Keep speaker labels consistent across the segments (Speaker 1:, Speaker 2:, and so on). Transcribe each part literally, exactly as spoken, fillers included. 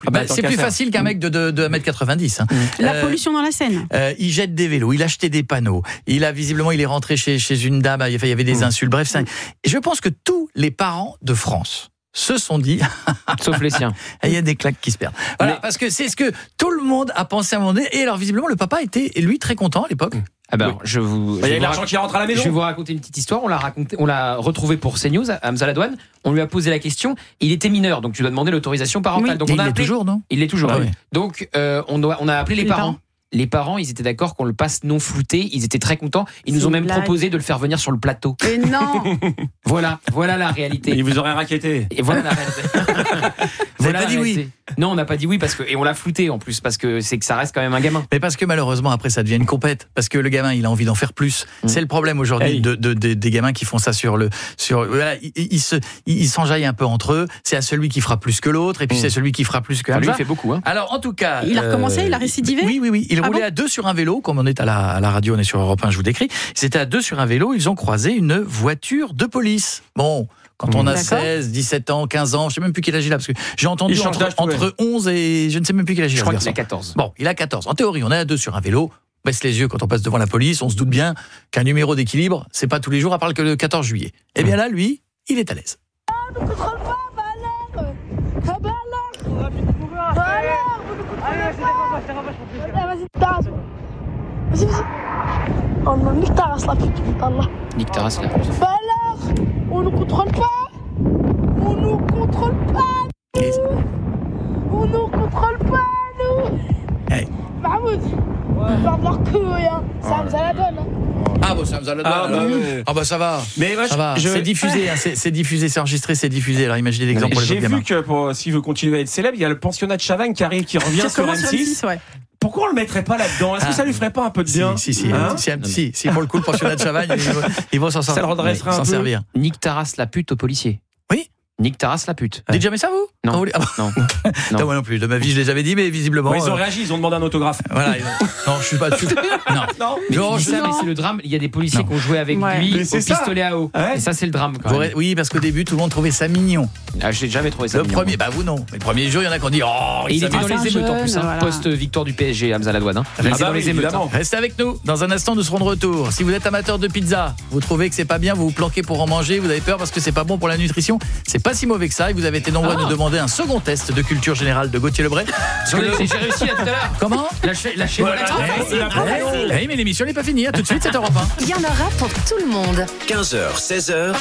Speaker 1: Ah bah, c'est plus faire. facile qu'un mec de, de, de un mètre quatre-vingt-dix. Hein.
Speaker 2: La euh, pollution dans la Seine.
Speaker 1: Euh, il jette des vélos, il a acheté des panneaux. Il a visiblement, il est rentré chez, chez une dame, il y avait des mmh. insultes. Bref, ça, je pense que tous les parents de France se sont dit,
Speaker 3: sauf les siens,
Speaker 1: il y a des claques qui se perdent. Voilà, mais... parce que c'est ce que tout le monde a pensé à un moment donné. Et alors visiblement, le papa était lui très content à l'époque. Mmh.
Speaker 3: Ah ben, oui. je vous.
Speaker 4: Il y a de l'argent qui rentre à la maison.
Speaker 3: Je vais vous raconter une petite histoire. On l'a raconté, on l'a retrouvé pour CNews, Hamza Ladouane. On lui a posé la question. Il était mineur, donc tu dois demander l'autorisation parentale.
Speaker 1: Oui.
Speaker 3: Donc
Speaker 1: on
Speaker 3: on
Speaker 1: a
Speaker 3: a
Speaker 1: il
Speaker 3: appelé,
Speaker 1: l'est toujours, non ?
Speaker 3: Il l'est toujours.
Speaker 1: Ah,
Speaker 3: oui.
Speaker 1: oui.
Speaker 3: Donc euh, on doit, on a appelé les, les parents. parents. Les parents, ils étaient d'accord qu'on le passe non flouté. Ils étaient très contents. Ils c'est nous ont même blague. proposé de le faire venir sur le plateau.
Speaker 2: Et non.
Speaker 3: Voilà, voilà la réalité.
Speaker 4: Ils vous auraient raquetté.
Speaker 3: Et voilà la réalité.
Speaker 1: Vous n'avez pas dit oui.
Speaker 3: Non, on n'a pas dit oui parce que et on l'a flouté en plus parce que c'est que ça reste quand même un gamin.
Speaker 1: Mais parce que malheureusement après ça devient une compète parce que le gamin il a envie d'en faire plus. Mmh. C'est le problème aujourd'hui hey. de, de, de des gamins qui font ça sur le sur voilà ils, ils se ils s'enjaillent un peu entre eux. C'est à celui qui fera plus que l'autre et puis mmh. c'est celui qui fera plus que.
Speaker 3: Enfin, lui il fait beaucoup. Hein.
Speaker 1: Alors en tout cas.
Speaker 2: Il a recommencé, euh, il a récidivé.
Speaker 1: Oui oui oui. Il
Speaker 2: ah
Speaker 1: roulait
Speaker 2: bon
Speaker 1: à deux sur un vélo comme on est à la à la radio, on est sur Europe un, je vous décris. C'était à deux sur un vélo. Ils ont croisé une voiture de police. Bon. Quand on a D'accord. seize, dix-sept ans, quinze ans, je sais même plus quel âge il a parce que j'ai entendu entre, entre onze et je ne sais même plus quel âge il a.
Speaker 3: Je crois qu'il a quatorze.
Speaker 1: Bon, il a quatorze. En théorie, on est à deux sur un vélo. On baisse les yeux quand on passe devant la police. On se doute bien qu'un numéro d'équilibre, c'est pas tous les jours à part que le quatorze juillet. Eh bien là, lui, il est à l'aise.
Speaker 5: Ah, ne contrôle pas, bah alors Ah bah alors Bah alors, vous ne contrôlez pas. Allez, vas-y, tasse. Vas-y, vas-y. Oh non, nique ta race la pute, Allah.
Speaker 3: Nique ta race la pute.
Speaker 5: Bah alors, on ne contrôle pas. On ne contrôle pas, nous. On ne contrôle pas, nous.
Speaker 1: Hey.
Speaker 5: Mahmoud, on parle de leur couille, hein. Ça Hamza Ladouane.
Speaker 1: Ah bon, ça Hamza Ladouane. Ah, bah, oui. ah bah ça va. Mais moi, ça va. Je... C'est diffusé, hein, c'est, c'est diffusé, c'est enregistré, c'est diffusé. Alors imaginez l'exemple pour les autres gamins.
Speaker 4: J'ai vu que pour, si vous continuez à être célèbre, il y a le pensionnat de Chavagne qui arrive, qui revient sur M six. Ouais. Pourquoi on le mettrait pas là-dedans ? Est-ce ah, que ça lui ferait pas un peu de bien ?
Speaker 1: Si, si, si, hein si, si, si, si, pour le coup, le pensionnat de Chavagne, ils vont s'en,
Speaker 4: ça le redresserait un
Speaker 1: s'en
Speaker 4: peu.
Speaker 1: servir.
Speaker 3: Nique ta race la pute aux policiers.
Speaker 1: Oui.
Speaker 3: Nique ta race la pute.
Speaker 1: T'as déjà mis ça, vous ?
Speaker 3: Non.
Speaker 1: Non. Ah, bah. non. non. non. Moi non plus. De ma vie, je l'ai jamais dit, mais visiblement.
Speaker 4: Ouais, ils ont euh... réagi, ils ont demandé un autographe.
Speaker 1: Voilà. Non, je suis pas dessus. Non.
Speaker 3: Non. Mais, non, je... ça, mais c'est le drame. Il y a des policiers non. qui ont joué avec ouais. lui mais au pistolet à eau. Ouais. Et ça, c'est le drame. Quand même.
Speaker 1: Oui, parce qu'au début, tout le monde trouvait ça mignon.
Speaker 3: Ah, je n'ai jamais trouvé ça
Speaker 1: le
Speaker 3: mignon.
Speaker 1: Le premier, bah vous non. Mais le premier jour, il y en a qui ont dit oh.
Speaker 3: Et il était dans les émeutes en plus, post-victoire du P S G, Hamza Ladouane. Restez dans les émeutes.
Speaker 1: Restez avec nous. Dans un instant, nous serons de retour. Si vous êtes amateur de pizza, vous trouvez que c'est pas bien, vous vous planquez pour en manger, vous avez peur parce que c'est pas bon pour la nutrition, c'est pas si mauvais que ça. Et vous avez été nombreux à nous demander un second test de culture générale de Gauthier Lebray.
Speaker 3: J'ai réussi à tout à l'heure.
Speaker 1: Comment ?
Speaker 3: Lâchez, lâchez voilà.
Speaker 1: Oui, mais l'émission n'est pas finie. À tout de suite, c'est Europe un.
Speaker 6: Il y en aura pour tout le monde.
Speaker 7: quinze heures, seize heures.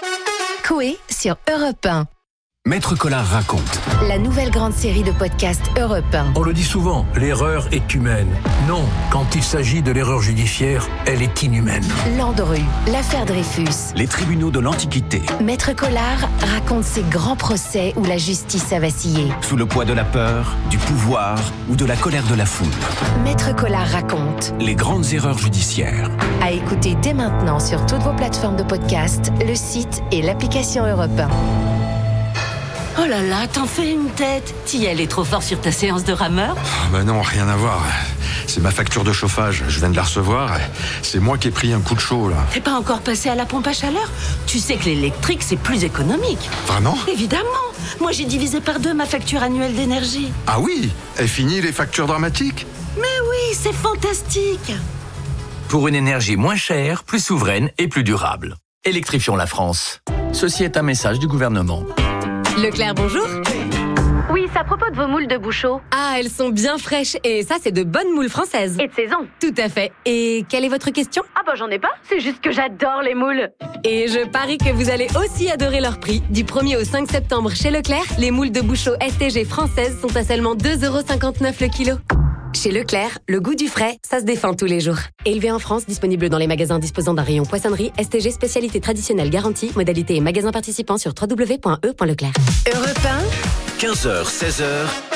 Speaker 6: Coé sur Europe un.
Speaker 7: Maître Collard raconte.
Speaker 6: La nouvelle grande série de podcasts Europe un.
Speaker 8: On le dit souvent, l'erreur est humaine. Non, quand il s'agit de l'erreur judiciaire, elle est inhumaine.
Speaker 6: Landru, l'affaire Dreyfus.
Speaker 7: Les tribunaux de l'Antiquité.
Speaker 6: Maître Collard raconte ces grands procès où la justice a vacillé.
Speaker 7: Sous le poids de la peur, du pouvoir ou de la colère de la foule.
Speaker 6: Maître Collard raconte.
Speaker 7: Les grandes erreurs judiciaires.
Speaker 6: À écouter dès maintenant sur toutes vos plateformes de podcast, le site et l'application Europe un.
Speaker 9: Oh là là, t'en fais une tête. T'y allais trop fort sur ta séance de rameur ?
Speaker 10: Oh bah non, rien à voir. C'est ma facture de chauffage, je viens de la recevoir. C'est moi qui ai pris un coup de chaud, là.
Speaker 9: T'es pas encore passé à la pompe à chaleur ? Tu sais que l'électrique, c'est plus économique.
Speaker 10: Vraiment ?
Speaker 9: Évidemment. Moi, j'ai divisé par deux ma facture annuelle d'énergie.
Speaker 10: Ah oui ? Et fini les factures dramatiques ?
Speaker 9: Mais oui, c'est fantastique.
Speaker 11: Pour une énergie moins chère, plus souveraine et plus durable. Électrifions la France. Ceci est un message du gouvernement.
Speaker 12: Leclerc, bonjour.
Speaker 13: Oui, c'est à propos de vos moules de Bouchot.
Speaker 12: Ah, elles sont bien fraîches et ça, c'est de bonnes moules françaises.
Speaker 13: Et de saison.
Speaker 12: Tout à fait. Et quelle est votre question ?
Speaker 13: Ah bah j'en ai pas, c'est juste que j'adore les moules.
Speaker 12: Et je parie que vous allez aussi adorer leur prix. Du premier au cinq septembre chez Leclerc, les moules de Bouchot S T G françaises sont à seulement deux euros cinquante-neuf le kilo. Chez Leclerc, le goût du frais, ça se défend tous les jours. Élevé en France, disponible dans les magasins disposant d'un rayon poissonnerie, S T G spécialité traditionnelle garantie, modalité et magasins participants sur w w w point e point leclerc.
Speaker 6: Europe un.
Speaker 7: quinze heures, seize heures.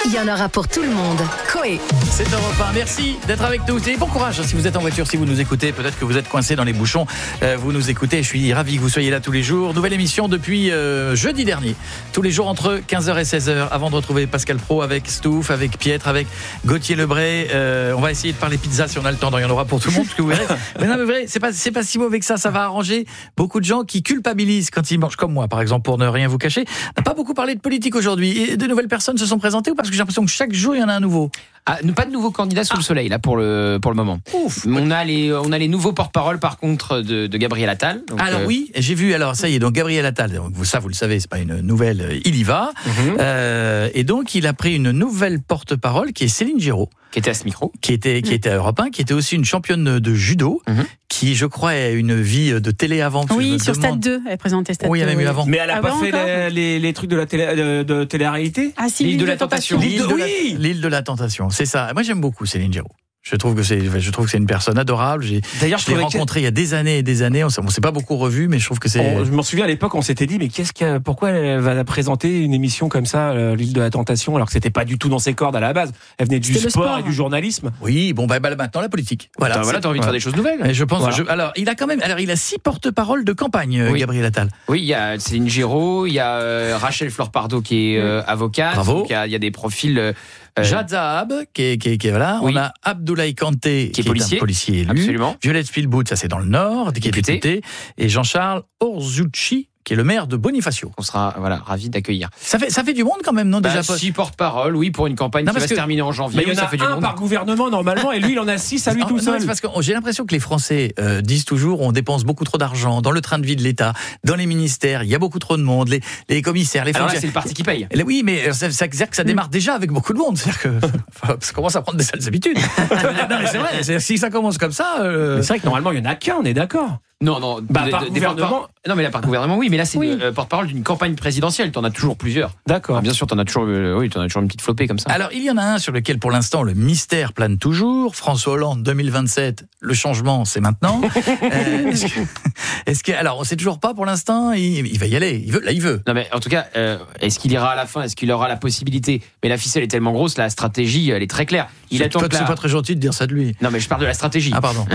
Speaker 6: il y en aura pour tout le monde. Coé.
Speaker 1: C'est Europe un. Merci d'être avec nous. Et bon courage si vous êtes en voiture, si vous nous écoutez. Peut-être que vous êtes coincé dans les bouchons. Euh, vous nous écoutez. Je suis ravi que vous soyez là tous les jours. Nouvelle émission depuis euh, jeudi dernier. Tous les jours entre quinze heures et seize heures. Avant de retrouver Pascal Praud avec Stouff, avec Pietre, avec Gauthier Lebray. Euh, on va essayer de parler pizza si on a le temps. Il y en aura pour tout le monde. Parce que vous verrez. Mais non, mais vrai, c'est pas, c'est pas si mauvais que ça. Ça va arranger beaucoup de gens qui culpabilisent quand ils mangent comme moi, par exemple, pour ne rien vous cacher. On n'a pas beaucoup parlé de politique aujourd'hui. Et de nouvelles personnes se sont présentées ou parce que j'ai l'impression que chaque jour il y en a un nouveau.
Speaker 3: Ah, pas de nouveaux candidats sous ah. le soleil là pour le pour le moment. Ouf. On a les on a les nouveaux porte-parole par contre de, de Gabriel Attal.
Speaker 1: Donc, alors euh... oui, j'ai vu. Alors ça y est, donc Gabriel Attal. Donc vous ça vous le savez, c'est pas une nouvelle. Il y va. Mm-hmm. Euh, et donc il a pris une nouvelle porte-parole qui est Céline Giraud,
Speaker 3: qui était à ce micro,
Speaker 1: qui était qui était à Europe un, qui était aussi une championne de judo. Mm-hmm. Qui, je crois, a une vie de télé avant.
Speaker 2: Oui, sur Stade deux, elle présentait Stade deux.
Speaker 1: Oui, il y avait eu avant.
Speaker 4: Mais elle a avant pas fait les, les, les trucs de la télé, de, de télé-réalité.
Speaker 2: Ah si,
Speaker 3: l'île de la tentation.
Speaker 1: L'île de, oui. l'île de la tentation, c'est ça. Moi, j'aime beaucoup Céline Giraud. Je trouve que c'est, je trouve que c'est une personne adorable. J'ai, D'ailleurs, je, je l'ai rencontrée que... il y a des années et des années. On ne s'est pas beaucoup revu, mais je trouve que c'est.
Speaker 4: On, je m'en souviens à l'époque, on s'était dit, mais qu'est-ce que, pourquoi elle va présenter une émission comme ça, euh, l'île de la tentation, alors que c'était pas du tout dans ses cordes à la base. Elle venait du sport, sport et du journalisme.
Speaker 1: Oui, bon, bah, bah maintenant la politique. Voilà,
Speaker 3: voilà, t'as envie de faire des choses nouvelles.
Speaker 1: Et je pense. Voilà. Je, alors, il a quand même. Alors, il a six porte-paroles de campagne, oui. Gabriel Attal.
Speaker 3: Oui, il y a Céline Giraud, il y a euh, Rachel Fleur-Pardo qui est euh, avocate.
Speaker 1: Bravo.
Speaker 3: Il y, y a des profils. Euh,
Speaker 1: Euh, Jad Zahab, qui est, qui est, qui est voilà. Oui. On a Abdoulaye Kanté, qui est, qui policier. est un policier élu.
Speaker 3: Absolument.
Speaker 1: Violette Spielbout, ça c'est dans le Nord, qui est député. député. Et Jean-Charles Orzucci, qui est le maire de Bonifacio.
Speaker 3: On sera voilà ravis d'accueillir.
Speaker 1: Ça fait ça fait du monde quand même, non
Speaker 3: bah,
Speaker 1: déjà.
Speaker 3: Six porte-parole, oui, pour une campagne non, qui va se terminer en janvier.
Speaker 4: Mais il y en a
Speaker 3: ça fait
Speaker 4: un
Speaker 3: du monde.
Speaker 4: par gouvernement normalement, et lui il en a six à lui non, tout seul.
Speaker 1: C'est parce que j'ai l'impression que les Français euh, disent toujours on dépense beaucoup trop d'argent dans le train de vie de l'État, dans les ministères, il y a beaucoup trop de monde, les, les commissaires, les.
Speaker 3: Alors là, c'est le parti qui paye.
Speaker 1: Les, oui, mais ça, ça veut dire que ça démarre déjà avec beaucoup de monde, c'est-à-dire que ça commence à prendre des sales habitudes. Non mais c'est vrai, c'est, si ça commence comme ça. Euh...
Speaker 4: C'est vrai que normalement il y en a qu'un, on est d'accord.
Speaker 3: Non, non,
Speaker 4: bah,
Speaker 3: de,
Speaker 4: par
Speaker 3: de,
Speaker 4: gouvernement.
Speaker 3: Non, mais là, par gouvernement, oui, mais là, c'est oui. euh, porte-parole d'une campagne présidentielle. T'en as toujours plusieurs.
Speaker 1: D'accord.
Speaker 3: Ah, bien sûr, t'en as toujours, euh, oui, t'en as toujours une petite flopée comme ça.
Speaker 1: Alors, il y en a un sur lequel, pour l'instant, le mystère plane toujours. François Hollande, deux mille vingt-sept. Le changement, c'est maintenant. euh, est-ce que, est-ce que, alors, on sait toujours pas pour l'instant. Il, il va y aller. Il veut, là, il veut.
Speaker 3: Non, mais en tout cas, euh, est-ce qu'il ira à la fin? Est-ce qu'il aura la possibilité? Mais la ficelle est tellement grosse, la stratégie, elle est très claire. Il
Speaker 1: c'est
Speaker 3: attend
Speaker 1: toi,
Speaker 3: que la...
Speaker 1: c'est pas très gentil de dire ça de lui.
Speaker 3: Non, mais je parle de la stratégie.
Speaker 1: Ah, pardon.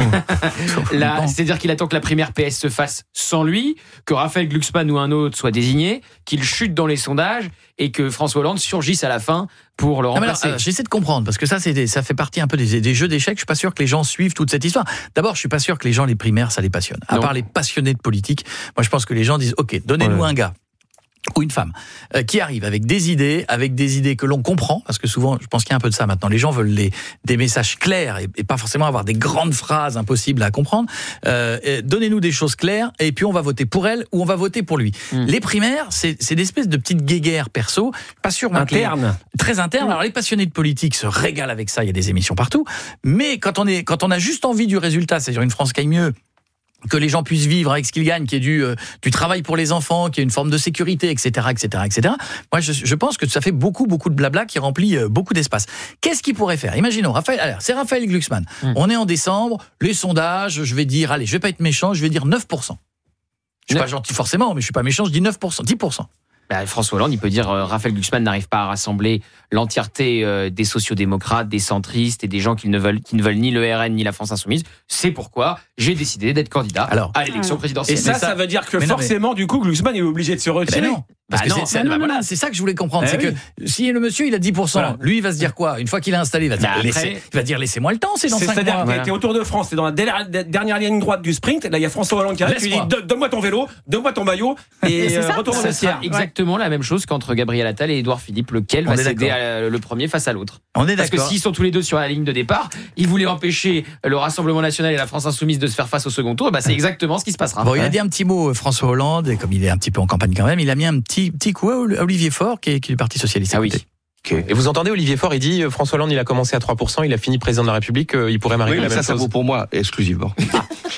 Speaker 3: Là, c'est-à-dire qu'il attend que la primaire P S se fasse sans lui, que Raphaël Glucksmann ou un autre soit désigné, qu'il chute dans les sondages et que François Hollande surgisse à la fin pour le remplacer.
Speaker 1: Alors, euh, j'essaie de comprendre, parce que ça, c'est des, ça fait partie un peu des, des jeux d'échecs. Je suis pas sûr que les gens suivent toute cette histoire. D'abord, je suis pas sûr que les gens, les primaires, ça les passionne. À non. part les passionnés de politique, moi, je pense que les gens disent, OK, donnez-nous ouais. un gars ou une femme euh, qui arrive avec des idées, avec des idées que l'on comprend, parce que souvent, je pense qu'il y a un peu de ça maintenant. Les gens veulent les, des messages clairs et, et pas forcément avoir des grandes phrases impossibles à comprendre. Euh, donnez-nous des choses claires et puis on va voter pour elle ou on va voter pour lui. Mmh. Les primaires, c'est, c'est des espèces de petites guéguerres perso, pas sûr
Speaker 4: interne,
Speaker 1: très internes. Alors les passionnés de politique se régalent avec ça. Il y a des émissions partout, mais quand on est, quand on a juste envie du résultat, c'est-à-dire une France qui aille mieux, que les gens puissent vivre avec ce qu'ils gagnent, qu'il y ait du, euh, du travail pour les enfants, qu'il y ait une forme de sécurité, et cetera, et cetera, et cetera. Moi, je, je pense que ça fait beaucoup, beaucoup de blabla qui remplit euh, beaucoup d'espace. Qu'est-ce qu'il pourrait faire? Imaginons, Raphaël, alors, c'est Raphaël Glucksmann. Mmh. On est en décembre, les sondages, je vais dire, allez, je vais pas être méchant, je vais dire neuf pour cent. Je suis pas gentil forcément, mais je suis pas méchant, je dis neuf pour cent, dix pour cent.
Speaker 3: Bah, François Hollande, il peut dire euh, Raphaël Glucksmann n'arrive pas à rassembler l'entièreté euh, des sociodémocrates, des centristes et des gens qui ne veulent qui ne veulent ni le R N ni la France insoumise. C'est pourquoi j'ai décidé d'être candidat Alors, à l'élection alors. présidentielle.
Speaker 4: Et ça, ça, ça veut dire que forcément, mais... du coup, Glucksmann est obligé de se retirer.
Speaker 1: Ben non. Parce bah que non, c'est, non, non, voilà, c'est ça que je voulais comprendre. Eh c'est oui. que si le monsieur il a dix pour cent, voilà. lui il va se dire quoi? Une fois qu'il est installé, il va dire, bah laissez, il va dire laissez-moi le temps, c'est dans cinq mois. C'est-à-dire
Speaker 4: que t'es au Tour de France, t'es dans la dernière ligne droite du sprint, là il y a François Hollande qui arrive, tu lui dis donne-moi ton vélo, donne-moi ton maillot, et, et retourne au vestiaire.
Speaker 3: C'est exactement la même chose qu'entre Gabriel Attal et Édouard Philippe, lequel va céder le premier face à l'autre.
Speaker 1: On est
Speaker 3: Parce
Speaker 1: d'accord.
Speaker 3: que s'ils sont tous les deux sur la ligne de départ, ils voulaient empêcher le Rassemblement National et la France Insoumise de se faire face au second tour, bah c'est exactement ce qui se passera.
Speaker 1: Bon, il a dit un petit mot François Hollande, et comme il est un petit peu en campagne quand même, il a mis un petit petit coup à Olivier Faure, qui est, qui est du Parti Socialiste.
Speaker 3: Ah oui.
Speaker 14: Okay. Et vous entendez Olivier Faure, il dit François Hollande, il a commencé à trois pour cent, il a fini président de la République, il pourrait m'arriver
Speaker 10: oui,
Speaker 14: la même
Speaker 10: ça,
Speaker 14: chose.
Speaker 10: Ça vaut pour moi exclusivement.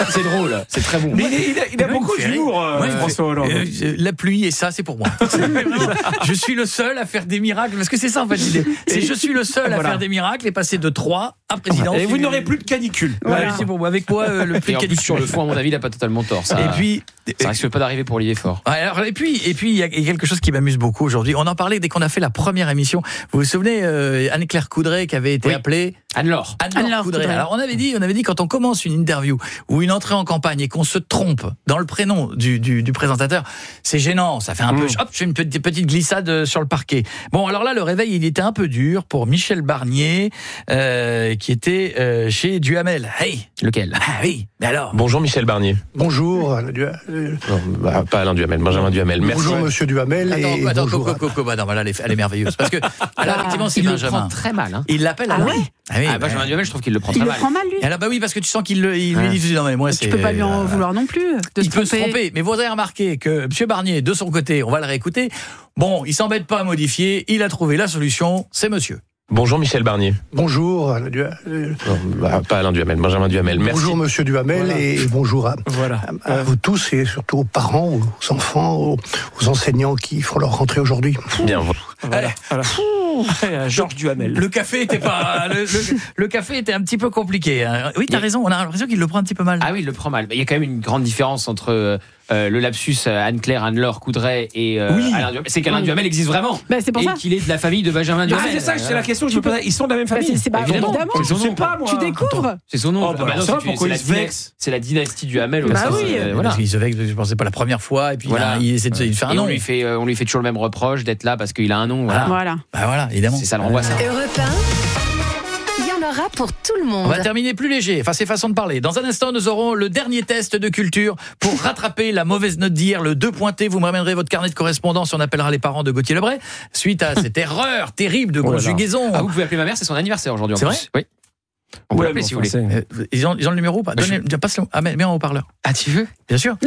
Speaker 3: C'est drôle, c'est très bon.
Speaker 4: Mais il, est, il a, il a beaucoup d'humour, euh,
Speaker 1: ouais,
Speaker 4: François Hollande.
Speaker 1: Euh, la pluie, et ça, c'est pour moi. Je suis le seul à faire des miracles, parce que c'est ça en fait l'idée. C'est je suis le seul à
Speaker 4: voilà.
Speaker 1: faire des miracles et passer de trois à président.
Speaker 4: Et vous n'aurez plus de canicule.
Speaker 1: Voilà. Ouais, c'est pour moi. Avec moi, euh, le plus
Speaker 3: et en
Speaker 1: de
Speaker 3: plus, sur le fond, à mon avis, il n'a pas totalement tort. Ça,
Speaker 1: et puis,
Speaker 3: ça risque pas d'arriver pour Olivier Faure.
Speaker 1: Alors, et puis, et puis, il y a quelque chose qui m'amuse beaucoup aujourd'hui. On en parlait dès qu'on a fait la première émission. Vous vous souvenez, euh, Anne-Claire Coudray qui avait été
Speaker 3: oui.
Speaker 1: appelée
Speaker 3: Anne-Laure.
Speaker 1: Anne-Laure, Anne-Laure Coudray. Coudray. Alors, on avait dit, on avait dit quand on commence une interview ou une entrée en campagne et qu'on se trompe dans le prénom du, du, du présentateur, c'est gênant. Ça fait un mmh. peu, hop, je fais une petite, petite glissade sur le parquet. Bon, alors là, le réveil, il était un peu dur pour Michel Barnier, euh, qui était euh, chez Duhamel. Hey,
Speaker 3: lequel?
Speaker 1: Ah oui. Mais alors.
Speaker 14: Bonjour Michel Barnier.
Speaker 15: Bonjour Alain Duhamel.
Speaker 14: Non, bah, pas Alain Duhamel, Benjamin Duhamel. Merci.
Speaker 15: Bonjour Monsieur Duhamel.
Speaker 1: Attends,
Speaker 15: et
Speaker 1: attends,
Speaker 15: bonjour.
Speaker 1: Coco, Coco, bah non, voilà, elle est, elle est merveilleuse. Parce que, alors, effectivement, c'est
Speaker 3: il
Speaker 1: Benjamin.
Speaker 3: Il le prend très mal. Hein.
Speaker 1: Il l'appelle
Speaker 2: ah
Speaker 1: à
Speaker 2: ouais
Speaker 1: ah oui,
Speaker 3: ah, Benjamin bah, Duhamel, je trouve qu'il le prend
Speaker 2: il
Speaker 3: très
Speaker 2: le
Speaker 3: mal.
Speaker 2: Il le prend mal, lui.
Speaker 1: Et alors, bah oui, parce que tu sens qu'il il lui dit, non, mais moi, c'est.
Speaker 2: Tu peux pas lui en vouloir non plus. De
Speaker 1: il
Speaker 2: se
Speaker 1: peut
Speaker 2: tromper.
Speaker 1: se tromper. Mais vous avez remarqué que M. Barnier, de son côté, on va le réécouter. Bon, il s'embête pas à modifier. Il a trouvé la solution. C'est monsieur.
Speaker 14: Bonjour Michel Barnier.
Speaker 15: Bonjour Alain Duhamel.
Speaker 14: Non, bah, pas Alain Duhamel, Benjamin Duhamel. Merci.
Speaker 15: Bonjour Monsieur Duhamel voilà. et bonjour à,
Speaker 4: voilà.
Speaker 15: à, à vous tous et surtout aux parents, aux enfants, aux, aux enseignants qui font leur rentrée aujourd'hui.
Speaker 14: Bien.
Speaker 4: Voilà. voilà. Georges Duhamel.
Speaker 1: Le café était pas, le, le, le café était un petit peu compliqué. Hein. Oui, t'as raison. On a l'impression qu'il le prend un petit peu mal.
Speaker 3: Ah oui, il le prend mal. Il y a quand même une grande différence entre euh, le lapsus Anne-Claire, Anne-Laure Coudray et euh,
Speaker 4: oui.
Speaker 3: Alain Duhamel. C'est qu'Alain oui. Duhamel existe vraiment.
Speaker 2: Bah, c'est pour
Speaker 3: et
Speaker 2: ça.
Speaker 3: qu'il est de la famille de Benjamin Duhamel.
Speaker 4: Ah, c'est ça, c'est la question que je me posais. Ils sont de la même famille.
Speaker 2: Bah, c'est pas évidemment. évidemment.
Speaker 3: C'est son nom.
Speaker 4: Pas, moi.
Speaker 2: Tu découvres.
Speaker 3: C'est son nom.
Speaker 4: Oh, bah, bah, ça, pourquoi il se vexe?
Speaker 3: C'est la dynastie Duhamel.
Speaker 2: Bah oui.
Speaker 1: Euh, voilà. Parce qu'il se vexe, je pensais pas la première fois. Et puis voilà. il essaie de il fait un
Speaker 3: et
Speaker 1: nom.
Speaker 3: On lui fait, euh, on lui fait toujours le même reproche d'être là parce qu'il a un nom. Voilà.
Speaker 2: Voilà.
Speaker 1: Bah voilà, évidemment.
Speaker 3: C'est ça le renvoi.
Speaker 6: Europe un, il y en aura pour tout le monde.
Speaker 1: On va terminer plus léger, enfin c'est façon de parler. Dans un instant, nous aurons le dernier test de culture pour rattraper la mauvaise note d'hier, le deux pointé. Vous me ramènerez votre carnet de correspondance et on appellera les parents de Gauthier Lebray suite à cette erreur terrible de conjugaison.
Speaker 3: Ah, vous pouvez appeler ma mère, c'est son anniversaire aujourd'hui.
Speaker 1: C'est vrai ?
Speaker 3: Oui. On peut l'appeler si vous voulez.
Speaker 1: Euh, ils, ont, ils ont le numéro ou pas ? Donnez, je... passe le... Ah, mais mets en haut-parleur.
Speaker 3: Ah, tu veux ?
Speaker 1: Bien sûr.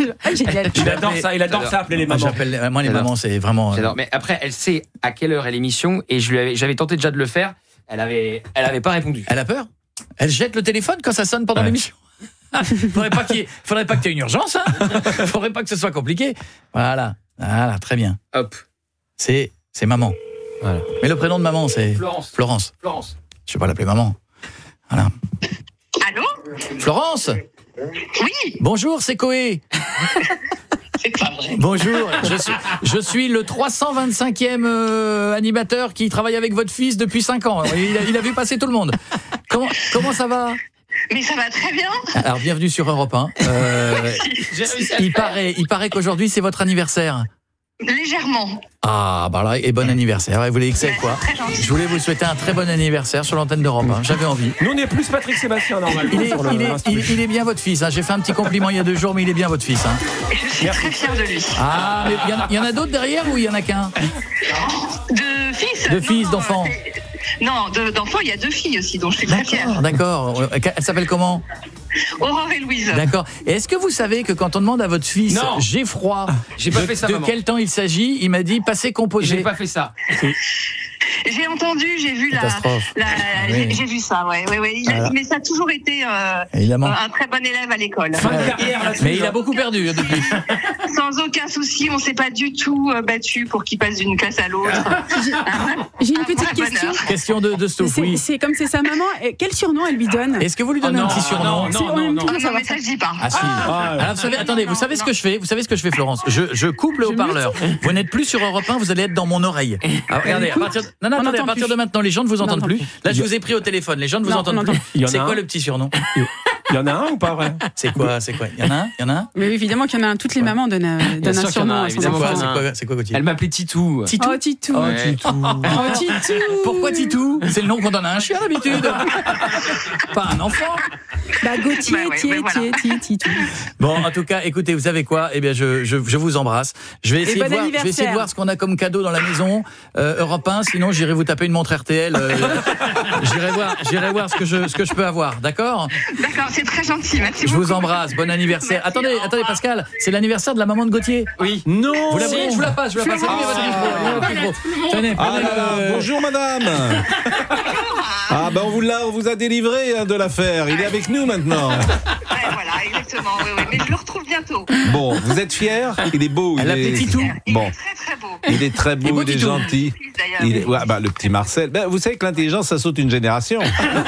Speaker 4: Il adore ça, il adore ça, appeler les mamans.
Speaker 1: Moi, moi les mamans, c'est vraiment.
Speaker 3: J'adore. Mais après, elle sait à quelle heure est l'émission et je lui avais, j'avais tenté déjà de le faire. Elle avait, elle avait pas répondu.
Speaker 1: Elle a peur ? Elle jette le téléphone quand ça sonne pendant ouais. l'émission. Faudrait pas qu'il y ait, faudrait pas que tu aies une urgence, hein. Faudrait pas que ce soit compliqué. Voilà, voilà, très bien.
Speaker 3: Hop.
Speaker 1: C'est, c'est maman. Voilà. Mais le prénom de maman, c'est
Speaker 3: Florence.
Speaker 1: Florence.
Speaker 3: Florence.
Speaker 1: Je vais pas l'appeler maman. Voilà.
Speaker 16: Allô ?
Speaker 1: Florence ?
Speaker 16: Oui.
Speaker 1: Bonjour, c'est Coé.
Speaker 16: C'est pas vrai.
Speaker 1: Bonjour, je suis, je suis le trois cent vingt-cinquième euh, animateur qui travaille avec votre fils depuis cinq ans. Il a, il a vu passer tout le monde. Comment, comment ça va ?
Speaker 16: Mais ça va très bien.
Speaker 1: Alors, bienvenue sur Europe un. Euh, il paraît, il paraît qu'aujourd'hui, c'est votre anniversaire.
Speaker 16: Légèrement.
Speaker 1: Ah, bah là, et bon anniversaire. Vous voulez que c'est quoi ? Je voulais vous souhaiter un très bon anniversaire sur l'antenne d'Europe. Hein. J'avais envie.
Speaker 4: Nous, on est plus Patrick Sébastien, normalement.
Speaker 1: Il est, il est, il, il est bien votre fils. Hein. J'ai fait un petit compliment il y a deux jours, mais il est bien votre fils. Hein.
Speaker 16: Je suis Merci. très fière de lui.
Speaker 1: Ah, mais il y en a, il y en a d'autres derrière ou il y en a qu'un ?
Speaker 16: De fils
Speaker 1: De fils, d'enfants.
Speaker 16: Non, de, d'enfants, il y a deux filles aussi, dont je suis très fière.
Speaker 1: D'accord. Elle s'appelle comment ?
Speaker 16: Aurore et Louise.
Speaker 1: D'accord. Et est-ce que vous savez que quand on demande à votre fils
Speaker 3: non.
Speaker 1: j'ai froid,
Speaker 3: j'ai pas
Speaker 1: de,
Speaker 3: fait ça,
Speaker 1: de
Speaker 3: maman.
Speaker 1: quel temps il s'agit, il m'a dit passez composé.
Speaker 3: J'ai pas fait ça.
Speaker 16: J'ai entendu, j'ai vu la, la oui. j'ai, j'ai vu ça, ouais, ouais, ouais. Il a, voilà. Mais ça a toujours été euh, un très bon élève à l'école.
Speaker 4: Fin de carrière, là,
Speaker 1: mais il a beaucoup perdu depuis.
Speaker 16: Sans aucun souci, on s'est pas du tout battu pour qu'il passe d'une classe à l'autre.
Speaker 2: J'ai, j'ai une petite question.
Speaker 1: Bonheur. Question de, de Stouff,
Speaker 2: c'est,
Speaker 1: oui.
Speaker 2: C'est comme c'est sa maman. Quel surnom elle lui donne ?
Speaker 1: Est-ce que vous lui donnez
Speaker 3: oh non,
Speaker 1: un petit surnom ?
Speaker 3: Non, non, non, non.
Speaker 16: non, mais ça je dis pas.
Speaker 1: Ah si. Ah, alors vous savez, attendez, vous savez ce que je fais ? Vous savez ce que je fais, Florence ? Je, je coupe le haut-parleur. Vous n'êtes plus sur Europe un, vous allez être dans mon oreille. Alors, regardez, à partir de... non, non, attendez, à partir de maintenant, les gens ne vous entendent plus. Là, je vous ai pris au téléphone. Les gens ne vous entendent plus. C'est quoi le petit surnom ?
Speaker 4: Il y en a un ou pas vrai ?
Speaker 1: C'est quoi ? C'est quoi ? Il y en a un ? Il y en a un ?
Speaker 2: Mais évidemment qu'il y en a un. Toutes les mamans donnent un surnom à son enfant.
Speaker 1: C'est quoi, c'est quoi, Gauthier ?
Speaker 3: Elle m'appelait Titou.
Speaker 1: Titou.
Speaker 2: Oh, Titou.
Speaker 1: Oh, Titou.
Speaker 2: Oh, Titou.
Speaker 1: Pourquoi Titou ? C'est le nom qu'on donne à un chien d'habitude. Pas un enfant.
Speaker 2: Bah, Gauthier,
Speaker 16: bah ouais,
Speaker 2: Tiet,
Speaker 16: voilà.
Speaker 2: Tiet, Tiet, Titou.
Speaker 1: Bon, en tout cas, écoutez, vous savez quoi ? Eh bien, je, je, je vous embrasse. Je vais essayer,
Speaker 2: bon
Speaker 1: de voir, je vais essayer de voir ce qu'on a comme cadeau dans la maison. Euh, Europe un, sinon j'irai vous taper une montre R T L. Euh, j'irai voir, j'irai voir ce que je, ce que je peux avoir. D'accord ?
Speaker 16: D'accord, c'est très gentil. Merci
Speaker 1: je
Speaker 16: beaucoup.
Speaker 1: vous embrasse. Bon anniversaire.
Speaker 16: Merci,
Speaker 1: attendez, attendez, Pascal. C'est l'anniversaire de la maman de Gauthier.
Speaker 3: Oui.
Speaker 4: Non.
Speaker 1: Vous la voulez ? Je vous la passe. Je vous la passe. Allumez votre micro. Allumez votre micro. Tenez.
Speaker 17: Ah là là, bonjour madame. Ah ben on vous l'a, on vous a délivré hein, de l'affaire. Il est avec nous. nous maintenant.
Speaker 16: Ouais, voilà, exactement. Oui, oui. Mais je le retrouve bientôt.
Speaker 17: Bon, vous êtes fiers? Il est beau.
Speaker 1: Elle
Speaker 17: il est...
Speaker 1: Titou.
Speaker 16: Il
Speaker 17: bon.
Speaker 16: est très très beau.
Speaker 17: Il est très beau, il est gentil. Il est... Ouais, bah, le petit Marcel. Ben, vous savez que l'intelligence, ça saute une génération.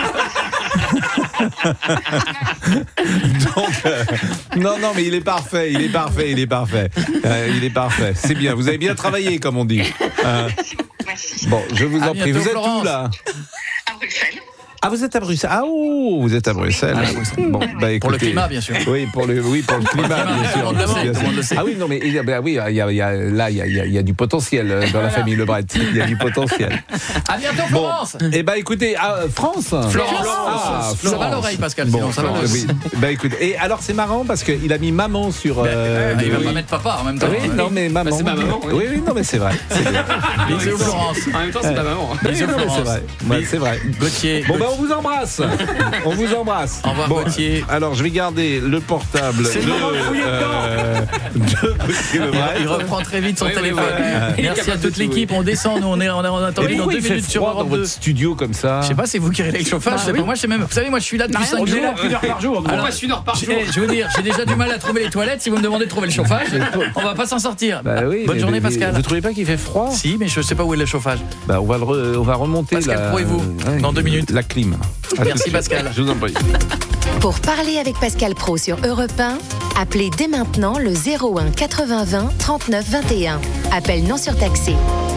Speaker 17: Donc, euh, non, non, mais il est parfait, il est parfait, il est parfait. Euh, il est parfait. C'est bien. Vous avez bien travaillé, comme on dit. Euh, bon, je vous en prie. Vous êtes où là?
Speaker 16: À Bruxelles.
Speaker 17: Ah, vous êtes à Bruxelles. Ah, oh, vous êtes à Bruxelles.
Speaker 1: Ah, bon, bah, écoutez, pour le climat, bien sûr.
Speaker 17: Oui, pour le, oui, pour le climat, bien sûr. Bien sûr. Ah oui, non, mais ben, oui, il y a, il y a, là, il y a, il y a du potentiel dans la famille Lebret. Il y a du potentiel.
Speaker 1: À bientôt, Florence.
Speaker 17: Bon, eh ben, écoutez, ah, France.
Speaker 1: Florence.
Speaker 17: Ah,
Speaker 1: Florence. Ça va l'oreille, Pascal.
Speaker 17: Bon,
Speaker 1: sinon, ça va
Speaker 17: oui. Ben, écoute, et alors, c'est marrant parce qu'il a mis maman sur. Euh,
Speaker 1: ben, il va
Speaker 17: oui.
Speaker 1: pas mettre papa en même temps.
Speaker 17: Oui, non, mais maman.
Speaker 3: Bah, c'est ma maman.
Speaker 17: Oui, oui, oui non, mais c'est vrai.
Speaker 1: Bisous, Florence.
Speaker 3: En même temps, c'est ta maman.
Speaker 1: Bisous, Florence.
Speaker 17: C'est vrai. Ouais, c'est vrai.
Speaker 1: Gauthier.
Speaker 17: Bon, ben, on vous embrasse. On vous embrasse.
Speaker 1: Au revoir,
Speaker 17: bon,
Speaker 1: Gauthier.
Speaker 17: Alors, je vais garder le portable
Speaker 1: c'est
Speaker 17: de, euh, de Gauthier Lebret.
Speaker 1: Il reprend très vite son
Speaker 3: oui,
Speaker 1: téléphone.
Speaker 3: Oui, oui, oui.
Speaker 1: Merci à toute l'équipe. On descend. Nous, on est, on a attendu dans deux minutes sur Europe
Speaker 17: dans
Speaker 1: deux.
Speaker 17: votre studio comme ça.
Speaker 1: Je sais pas, c'est vous qui réglez le chauffage.
Speaker 2: Bah,
Speaker 1: c'est
Speaker 2: oui.
Speaker 1: pas moi. Je sais même. Vous savez, moi, je suis là depuis cinq jours.
Speaker 4: Une heure par jour.
Speaker 3: Alors, une heure par jour.
Speaker 1: Je vais vous dire, j'ai déjà du mal à trouver les toilettes. Si vous me demandez de trouver le chauffage, on va pas s'en sortir.
Speaker 17: Bah oui,
Speaker 1: bonne
Speaker 17: mais,
Speaker 1: journée,
Speaker 17: mais,
Speaker 1: Pascal.
Speaker 17: Vous trouvez pas qu'il fait froid?
Speaker 1: Si, mais je sais pas où est le chauffage.
Speaker 17: Bah, on va le re, on va remonter.
Speaker 1: Pascal,
Speaker 17: la,
Speaker 1: Pro et vous,
Speaker 17: ouais,
Speaker 1: dans deux minutes.
Speaker 17: La clim.
Speaker 1: Merci, Pascal.
Speaker 17: Je vous en prie.
Speaker 6: Pour parler avec Pascal Pro sur Europe un, appelez dès maintenant le zéro un quatre-vingts vingt trente-neuf vingt et un. Appel non surtaxé.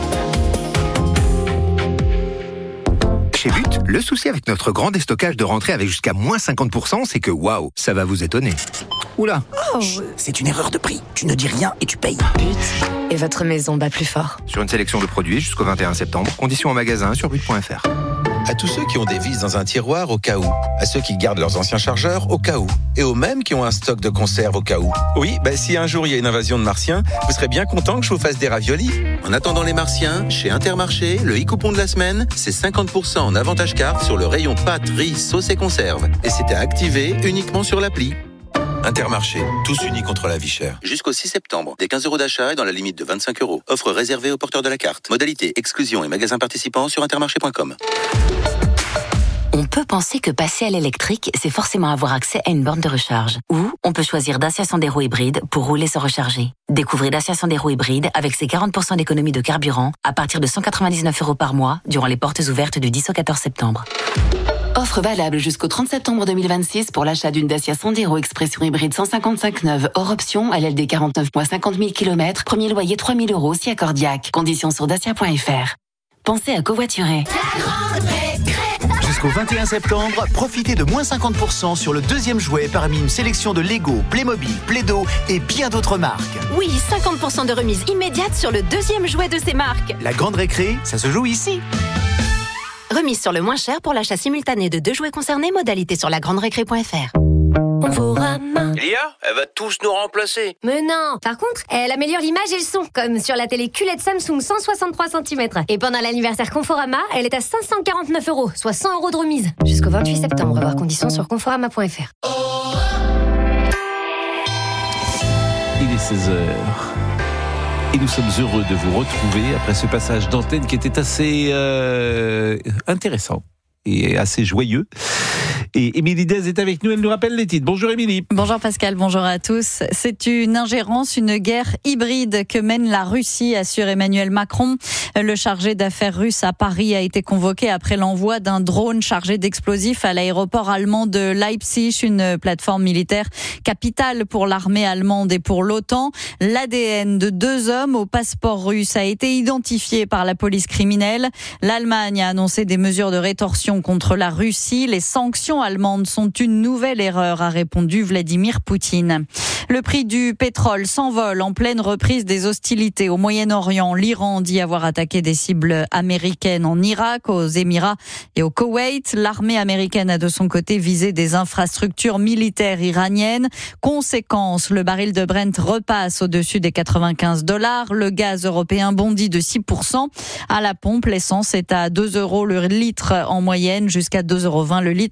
Speaker 18: Chez But, le souci avec notre grand déstockage de rentrée avec jusqu'à moins cinquante pour cent, c'est que waouh, ça va vous étonner. Oula,
Speaker 19: oh. C'est une erreur de prix. Tu ne dis rien et tu payes.
Speaker 6: But, et votre maison bat plus fort.
Speaker 18: Sur une sélection de produits jusqu'au vingt et un septembre, conditions en magasin sur but point f r.
Speaker 20: À tous ceux qui ont des vis dans un tiroir au cas où, à ceux qui gardent leurs anciens chargeurs au cas où, et aux mêmes qui ont un stock de conserve au cas où. Oui, bah, si un jour il y a une invasion de martiens, vous serez bien content que je vous fasse des raviolis. En attendant les martiens, chez Intermarché, le e-coupon de la semaine, c'est cinquante pour cent en avantage carte sur le rayon pâtes, riz, sauce et conserve. Et c'est à activer uniquement sur l'appli. Intermarché, tous unis contre la vie chère. Jusqu'au six septembre, des quinze euros d'achat et dans la limite de vingt-cinq euros. Offre réservée aux porteurs de la carte. Modalité, exclusion et magasins participants sur intermarché point com.
Speaker 21: On peut penser que passer à l'électrique, c'est forcément avoir accès à une borne de recharge. Ou on peut choisir Dacia Sandero hybride pour rouler sans recharger. Découvrez Dacia Sandero hybride avec ses quarante pour cent d'économie de carburant à partir de cent quatre-vingt-dix-neuf euros par mois durant les portes ouvertes du dix au quatorze septembre. Offre valable jusqu'au trente septembre deux mille vingt-six pour l'achat d'une Dacia Sandero Expression hybride cent cinquante-cinq neuve hors option à L D quarante-neuf mois cinquante mille kilomètres. Premier loyer trois mille euros si accordiaque. Conditions sur dacia point f r. Pensez à covoiturer.
Speaker 22: Jusqu'au vingt et un septembre, profitez de moins cinquante pour cent sur le deuxième jouet parmi une sélection de Lego, Playmobil, Play-Doh et bien d'autres marques.
Speaker 23: Oui, cinquante pour cent de remise immédiate sur le deuxième jouet de ces marques.
Speaker 22: La grande récré, ça se joue ici.
Speaker 23: Remise sur le moins cher pour l'achat simultané de deux jouets concernés, modalité sur la grande récré point f r.
Speaker 24: L'I A, elle va tous nous remplacer.
Speaker 25: Mais non. Par contre, elle améliore l'image et le son, comme sur la télé Q L E D Samsung cent soixante-trois centimètres. Et pendant l'anniversaire Conforama, elle est à cinq cent quarante-neuf euros, soit cent euros de remise. Jusqu'au vingt-huit septembre, voir conditions sur conforama point f r.
Speaker 17: Il est seize heures. Et nous sommes heureux de vous retrouver après ce passage d'antenne qui était assez euh, intéressant et assez joyeux. Et Émilie Dez est avec nous, elle nous rappelle les titres. Bonjour Émilie.
Speaker 26: Bonjour Pascal, bonjour à tous. C'est une ingérence, une guerre hybride que mène la Russie, assure Emmanuel Macron. Le chargé d'affaires russe à Paris a été convoqué après l'envoi d'un drone chargé d'explosifs à l'aéroport allemand de Leipzig, une plateforme militaire capitale pour l'armée allemande et pour l'OTAN. L'A D N de deux hommes au passeport russe a été identifié par la police criminelle. L'Allemagne a annoncé des mesures de rétorsion contre la Russie. Les sanctions allemandes sont une nouvelle erreur, a répondu Vladimir Poutine. Le prix du pétrole s'envole en pleine reprise des hostilités au Moyen-Orient. L'Iran dit avoir attaqué des cibles américaines en Irak, aux Émirats et au Koweït. L'armée américaine a de son côté visé des infrastructures militaires iraniennes. Conséquence, le baril de Brent repasse au-dessus des quatre-vingt-quinze dollars. Le gaz européen bondit de six pour cent. À la pompe, l'essence est à deux euros le litre en moyenne, jusqu'à deux euros vingt le litre de gaz.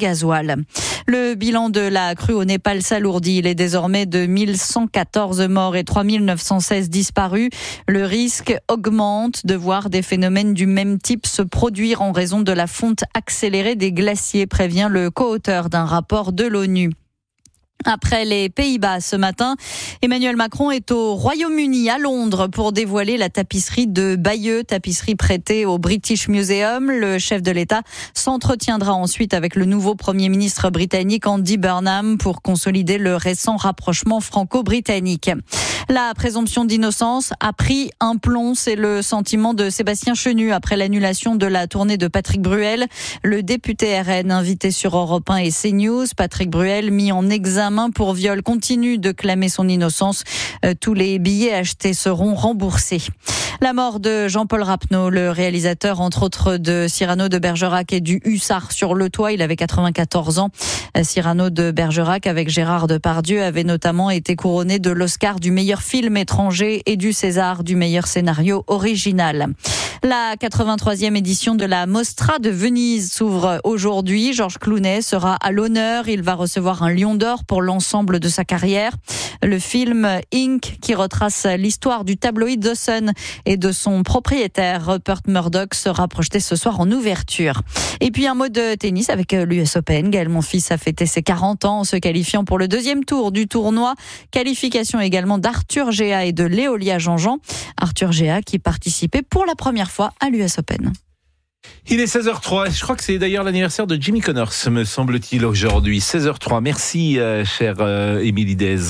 Speaker 26: gasoil. Le bilan de la crue au Népal s'alourdit. Il est désormais de mille cent quatorze morts et trois mille neuf cent seize disparus. Le risque augmente de voir des phénomènes du même type se produire en raison de la fonte accélérée des glaciers, prévient le co-auteur d'un rapport de l'ONU. Après les Pays-Bas ce matin, Emmanuel Macron est au Royaume-Uni, à Londres, pour dévoiler la tapisserie de Bayeux, tapisserie prêtée au British Museum. Le chef de l'État s'entretiendra ensuite avec le nouveau Premier ministre britannique Andy Burnham pour consolider le récent rapprochement franco-britannique. La présomption d'innocence a pris un plomb, c'est le sentiment de Sébastien Chenu après l'annulation de la tournée de Patrick Bruel. Le député R N invité sur Europe un et CNews, Patrick Bruel mis en examen pour viol, continue de clamer son innocence. Euh, tous les billets achetés seront remboursés. La mort de Jean-Paul Rapneau, le réalisateur entre autres de Cyrano de Bergerac et du Hussard sur le toit, il avait quatre-vingt-quatorze ans. Cyrano de Bergerac avec Gérard Depardieu avait notamment été couronné de l'Oscar du meilleur film étranger et du César du meilleur scénario original. La quatre-vingt-troisième édition de la Mostra de Venise s'ouvre aujourd'hui. Georges Clooney sera à l'honneur. Il va recevoir un Lion d'Or pour l'ensemble de sa carrière. Le film Ink, qui retrace l'histoire du tabloïd The Sun et de son propriétaire Rupert Murdoch, sera projeté ce soir en ouverture. Et puis un mot de tennis avec l'U S Open. Gaël Monfils a fêté ses quarante ans en se qualifiant pour le deuxième tour du tournoi. Qualification également d'Arthur Géa et de Léolia Jean-Jean. Arthur Géa qui participait pour la première fois à l'U S Open.
Speaker 17: Il est seize heures trois, je crois que c'est d'ailleurs l'anniversaire de Jimmy Connors, me semble-t-il, aujourd'hui. seize heures trois, merci euh, chère euh, Émilie Dez.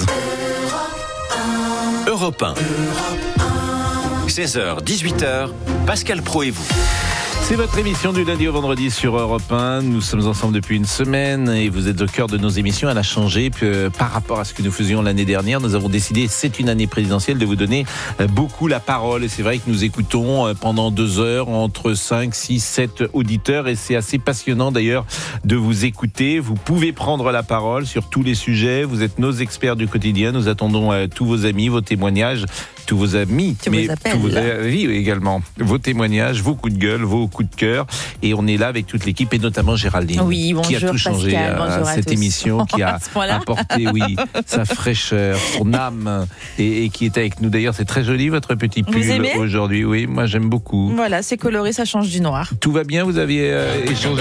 Speaker 7: Europe un. seize heures, dix-huit heures, Pascal Praud et vous.
Speaker 17: C'est votre émission du lundi au vendredi sur Europe un. Nous sommes ensemble depuis une semaine et vous êtes au cœur de nos émissions. Elle a changé que, par rapport à ce que nous faisions l'année dernière. Nous avons décidé, c'est une année présidentielle, de vous donner beaucoup la parole. Et c'est vrai que nous écoutons pendant deux heures entre cinq, six, sept auditeurs. Et c'est assez passionnant d'ailleurs de vous écouter. Vous pouvez prendre la parole sur tous les sujets. Vous êtes nos experts du quotidien. Nous attendons tous vos amis, vos témoignages, tous vos amis,
Speaker 26: tous
Speaker 17: mais
Speaker 26: vos
Speaker 17: tous vos avis également. Vos témoignages, vos coups de gueule, vos coups de cœur, et on est là avec toute l'équipe et notamment Géraldine,
Speaker 5: oui, bonjour,
Speaker 17: qui a tout changé
Speaker 5: Pascal,
Speaker 17: à, à cette
Speaker 5: tous.
Speaker 17: émission, qui a apporté oui sa fraîcheur, son âme, et, et qui est avec nous. D'ailleurs, c'est très joli votre petit pull aujourd'hui. Oui, moi j'aime beaucoup.
Speaker 5: Voilà, c'est coloré, ça change du noir.
Speaker 17: Tout va bien, vous aviez euh, échangé.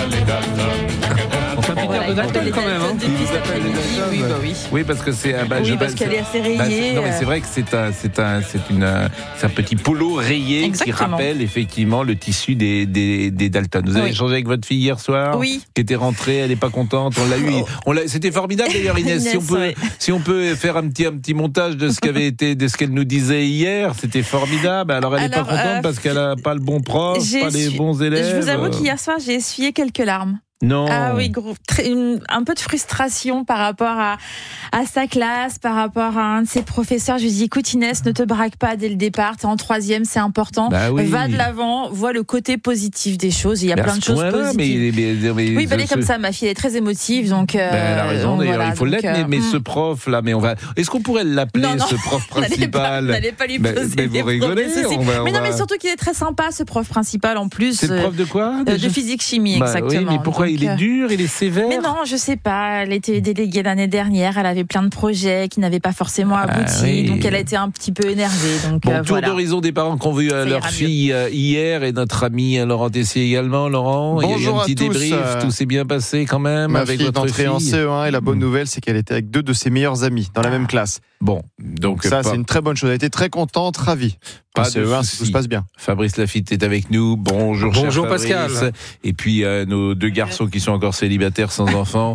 Speaker 4: On peut plus dire de Dalton quand même. Hein.
Speaker 5: Oui, bah oui.
Speaker 17: Oui, parce que c'est. Bah,
Speaker 5: oui,
Speaker 17: je,
Speaker 5: parce
Speaker 17: bah,
Speaker 5: qu'elle est assez rayée.
Speaker 17: Bah, c'est, non, mais c'est vrai que c'est un, c'est un, c'est une, c'est un petit polo rayé. Exactement. Qui rappelle effectivement le tissu des, des, des Dalton. Vous avez oui. échangé avec votre fille hier soir.
Speaker 5: Oui.
Speaker 17: Qui était rentrée, elle n'est pas contente. On l'a eu. On l'a, c'était formidable d'ailleurs, Inès. Inès si on peut, ouais. si on peut faire un petit, un petit montage de ce qu'avait été, de ce qu'elle nous disait hier, c'était formidable. Alors elle n'est pas contente euh, parce qu'elle n'a pas le bon prof, pas les su... bons élèves.
Speaker 5: Je vous avoue qu'hier soir j'ai essuyé quelques larmes.
Speaker 17: Non.
Speaker 5: Ah oui, gros, très, une, un peu de frustration par rapport à, à sa classe, par rapport à un de ses professeurs. Je lui dis, écoute Inès, ne te braque pas dès le départ, t'es en troisième, c'est important. Bah oui. Va de l'avant, vois le côté positif des choses. Il y a mais plein de choses positives. Mais, mais, mais, mais, oui, bah, elle est comme ça, ma fille elle est très émotive, donc. Euh,
Speaker 17: bah, elle a raison, d'ailleurs,
Speaker 5: voilà,
Speaker 17: il faut l'être. Euh, mais, mais ce prof là, mais on va. Est-ce qu'on pourrait l'appeler non, non, ce prof principal?
Speaker 5: N'allez pas, pas lui poser mais, mais
Speaker 17: vous rigolez.
Speaker 5: On va, on mais non, mais surtout qu'il est très sympa, ce prof principal en plus.
Speaker 17: C'est le prof de quoi?
Speaker 5: De physique chimie, exactement.
Speaker 17: Mais pourquoi il est dur? Il est sévère.
Speaker 5: Mais non, je sais pas. Elle était déléguée l'année dernière. Elle avait plein de projets qui n'avaient pas forcément abouti. Ah, oui. Donc elle a été un petit peu énervée. Donc,
Speaker 17: bon,
Speaker 5: euh,
Speaker 17: tour
Speaker 5: voilà.
Speaker 17: d'horizon des parents qui ont vu euh, leur fille euh, hier et notre ami Laurent Tessier également. Laurent,
Speaker 8: bonjour
Speaker 17: il y a eu un petit
Speaker 8: à tous,
Speaker 17: débrief.
Speaker 8: Euh,
Speaker 17: tout s'est bien passé quand même
Speaker 8: ma
Speaker 17: avec
Speaker 8: fille
Speaker 17: votre
Speaker 8: est entrée
Speaker 17: fille.
Speaker 8: en C E un et la bonne nouvelle c'est qu'elle était avec deux de ses meilleurs amis dans la même classe.
Speaker 17: Bon, donc,
Speaker 8: donc ça
Speaker 17: pas...
Speaker 8: c'est une très bonne chose. Elle était très contente, ravie.
Speaker 17: Pas
Speaker 8: C E un, tout se passe bien.
Speaker 17: Fabrice Lafitte est avec nous. Bonjour,
Speaker 4: bonjour
Speaker 17: cher
Speaker 4: Pascal.
Speaker 17: Fabrice. Et puis euh, nos deux garçons qui sont encore célibataires sans enfants.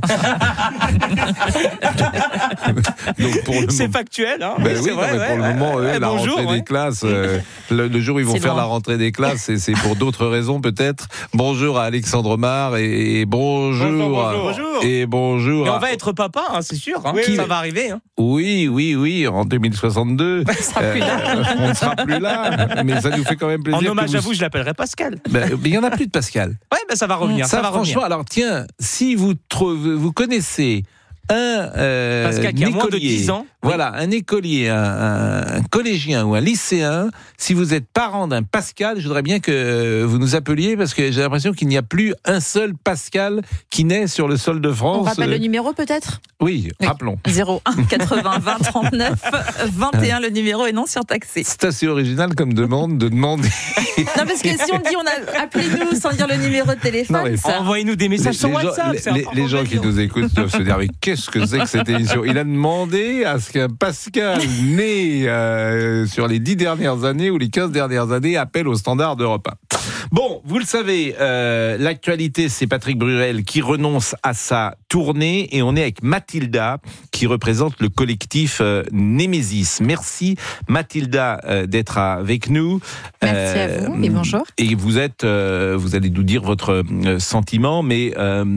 Speaker 4: Donc pour le c'est moment... factuel, hein.
Speaker 17: Ben oui,
Speaker 4: vrai,
Speaker 17: non, mais
Speaker 4: ouais,
Speaker 17: pour
Speaker 4: ouais,
Speaker 17: le moment, eux,
Speaker 4: ouais,
Speaker 17: la
Speaker 4: bonjour,
Speaker 17: rentrée
Speaker 4: ouais.
Speaker 17: des classes, euh, le, le jour où ils vont
Speaker 5: c'est
Speaker 17: faire
Speaker 5: loin.
Speaker 17: la rentrée des classes, et c'est pour d'autres raisons peut-être. Bonjour à Alexandre Mar et, et bonjour,
Speaker 4: bonjour, bonjour.
Speaker 17: et bonjour.
Speaker 4: Et
Speaker 17: à...
Speaker 4: on va être papa, hein, c'est sûr. Hein,
Speaker 17: oui.
Speaker 4: Ça va arriver. Hein.
Speaker 17: Oui, oui, oui, en deux mille soixante-deux.
Speaker 5: On sera plus là.
Speaker 17: Euh, on ne sera plus là, mais ça nous fait quand même plaisir.
Speaker 4: En hommage
Speaker 17: vous...
Speaker 4: à vous, je l'appellerai Pascal.
Speaker 17: Ben, mais il n'y en a plus de Pascal.
Speaker 4: Ouais, ben ça va revenir.
Speaker 17: Ça,
Speaker 4: ça va
Speaker 17: franchement,
Speaker 4: revenir.
Speaker 17: alors tiens, si vous trouvez, vous connaissez un euh,
Speaker 4: Pascal qui a moins de dix ans.
Speaker 17: Voilà, un écolier, un, un, un collégien ou un lycéen. Si vous êtes parent d'un Pascal, je voudrais bien que vous nous appeliez parce que j'ai l'impression qu'il n'y a plus un seul Pascal qui naît sur le sol de France.
Speaker 5: On rappelle le numéro peut-être ?
Speaker 17: Oui, oui, rappelons.
Speaker 5: zéro un quatre-vingts vingt trente-neuf vingt et un le numéro est non surtaxé.
Speaker 17: C'est assez original comme demande de demander.
Speaker 5: Non, parce que si on dit on a appelez-nous sans dire le numéro de téléphone, non, ça...
Speaker 4: envoyez-nous des messages
Speaker 17: les,
Speaker 4: sur
Speaker 17: les
Speaker 4: WhatsApp.
Speaker 17: Gens, les les gens qui nous écoutent doivent se dire mais qu'est-ce que c'est que cette émission ? Il a demandé à ce qu'un Pascal né euh, sur les dix dernières années ou les quinze dernières années appelle au standard d'Europe un. Bon, vous le savez, euh, l'actualité, c'est Patrick Bruel qui renonce à sa tournée et on est avec Mathilda qui représente le collectif euh, Némésis. Merci Mathilda euh, d'être avec nous.
Speaker 5: Merci euh, à vous et bonjour.
Speaker 17: Et vous êtes, euh, vous allez nous dire votre euh, sentiment, mais euh,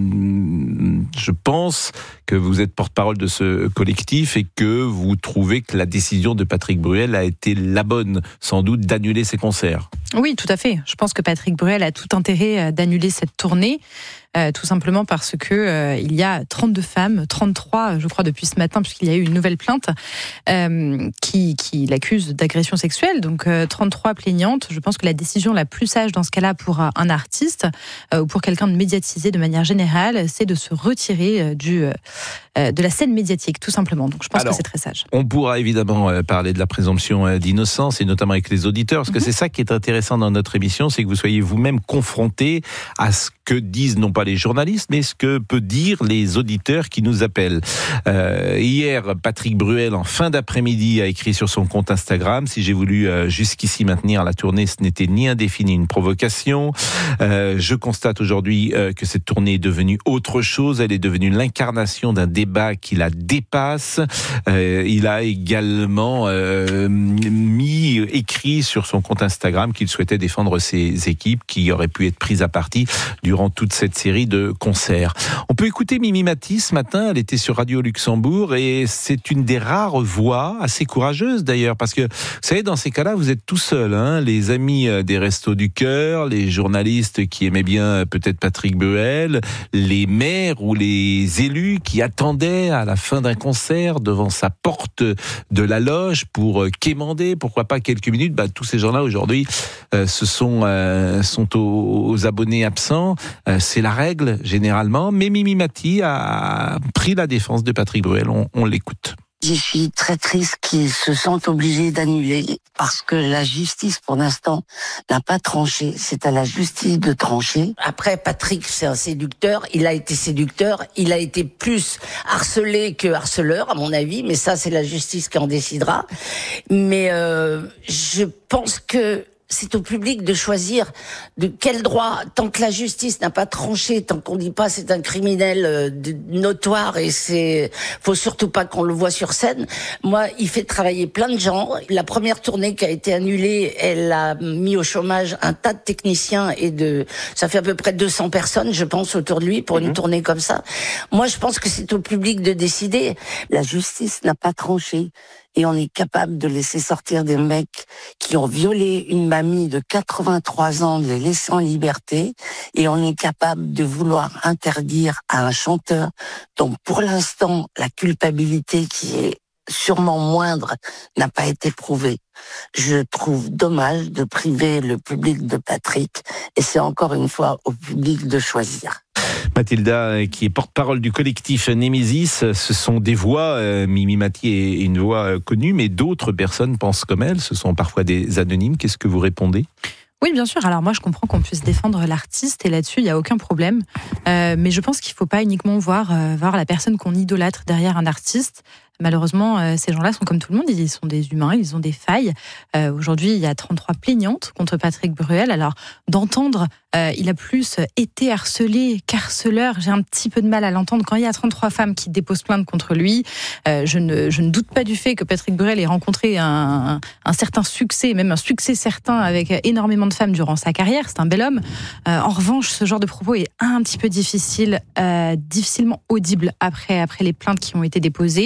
Speaker 17: je pense que vous êtes porte-parole de ce collectif et que vous trouvez que la décision de Patrick Bruel a été la bonne, sans doute, d'annuler ses concerts.
Speaker 2: Oui, tout à fait. Je pense que Patrick Bruel a tout intérêt d'annuler cette tournée. Euh, tout simplement parce que euh, il y a trente-deux femmes, trente-trois, je crois, depuis ce matin, puisqu'il y a eu une nouvelle plainte euh, qui, qui l'accuse d'agression sexuelle. Donc, euh, trente-trois plaignantes. Je pense que la décision la plus sage dans ce cas-là pour un artiste euh, ou pour quelqu'un de médiatisé de manière générale, c'est de se retirer euh, du, euh, de la scène médiatique, tout simplement. Donc, je pense Alors, que c'est très sage.
Speaker 17: On pourra évidemment euh, parler de la présomption euh, d'innocence et notamment avec les auditeurs, parce que mm-hmm. c'est ça qui est intéressant dans notre émission, c'est que vous soyez vous-même confrontés à ce que disent non pas les journalistes, mais ce que peut dire les auditeurs qui nous appellent. Euh, hier, Patrick Bruel, en fin d'après-midi, a écrit sur son compte Instagram: si j'ai voulu euh, jusqu'ici maintenir la tournée, ce n'était ni indéfini, ni une provocation. Euh, je constate aujourd'hui euh, que cette tournée est devenue autre chose. Elle est devenue l'incarnation d'un débat qui la dépasse. Euh, il a également euh, mis, écrit sur son compte Instagram qu'il souhaitait défendre ses équipes qui auraient pu être prises à partie durant toute cette série de concerts. On peut écouter Mimi Mati ce matin, elle était sur Radio Luxembourg et c'est une des rares voix, assez courageuse d'ailleurs, parce que vous savez, dans ces cas-là, vous êtes tout seul, hein, les amis des Restos du Cœur, les journalistes qui aimaient bien peut-être Patrick Bruel, les maires ou les élus qui attendaient à la fin d'un concert devant sa porte de la loge pour quémander, pourquoi pas quelques minutes. Bah, tous ces gens-là aujourd'hui euh, se sont, euh, sont aux, aux abonnés absents. Euh, c'est la règle généralement, mais Mimi Mati a pris la défense de Patrick Bruel. On, on l'écoute.
Speaker 9: Je suis très triste qu'ils se sentent obligés d'annuler parce que la justice, pour l'instant, n'a pas tranché. C'est à la justice de trancher.
Speaker 10: Après, Patrick, c'est un séducteur. Il a été séducteur. Il a été plus harcelé que harceleur, à mon avis. Mais ça, c'est la justice qui en décidera. Mais euh, je pense que c'est au public de choisir de quel droit, tant que la justice n'a pas tranché, tant qu'on dit pas c'est un criminel euh, notoire et c'est, faut surtout pas qu'on le voit sur scène. Moi, il fait travailler plein de gens. La première tournée qui a été annulée, elle a mis au chômage un tas de techniciens et de, ça fait à peu près deux cents personnes, je pense, autour de lui pour mmh. une tournée comme ça. Moi, je pense que c'est au public de décider.
Speaker 9: La justice n'a pas tranché. Et on est capable de laisser sortir des mecs qui ont violé une mamie de quatre-vingt-trois ans, de les laisser en liberté. Et on est capable de vouloir interdire à un chanteur dont pour l'instant la culpabilité qui est sûrement moindre n'a pas été prouvée. Je trouve dommage de priver le public de Patrick. Et c'est encore une fois au public de choisir.
Speaker 17: Mathilda, qui est porte-parole du collectif Némésis, ce sont des voix, euh, Mimi Mati est une voix euh, connue, mais d'autres personnes pensent comme elle, ce sont parfois des anonymes. Qu'est-ce que vous répondez ?
Speaker 2: Oui, bien sûr. Alors moi, je comprends qu'on puisse défendre l'artiste et là-dessus, il n'y a aucun problème. Euh, mais je pense qu'il ne faut pas uniquement voir, euh, voir la personne qu'on idolâtre derrière un artiste. Malheureusement, euh, ces gens-là sont comme tout le monde, ils sont des humains, ils ont des failles. Euh, aujourd'hui, il y a trente-trois plaignantes contre Patrick Bruel. Alors, d'entendre, euh, il a plus été harcelé qu'harceleur, j'ai un petit peu de mal à l'entendre. Quand il y a trente-trois femmes qui déposent plainte contre lui, euh, je, ne, je ne doute pas du fait que Patrick Bruel ait rencontré un, un, un certain succès, même un succès certain avec énormément de femmes durant sa carrière. C'est un bel homme. Euh, en revanche, ce genre de propos est un petit peu difficile, euh, difficilement audible après, après les plaintes qui ont été déposées.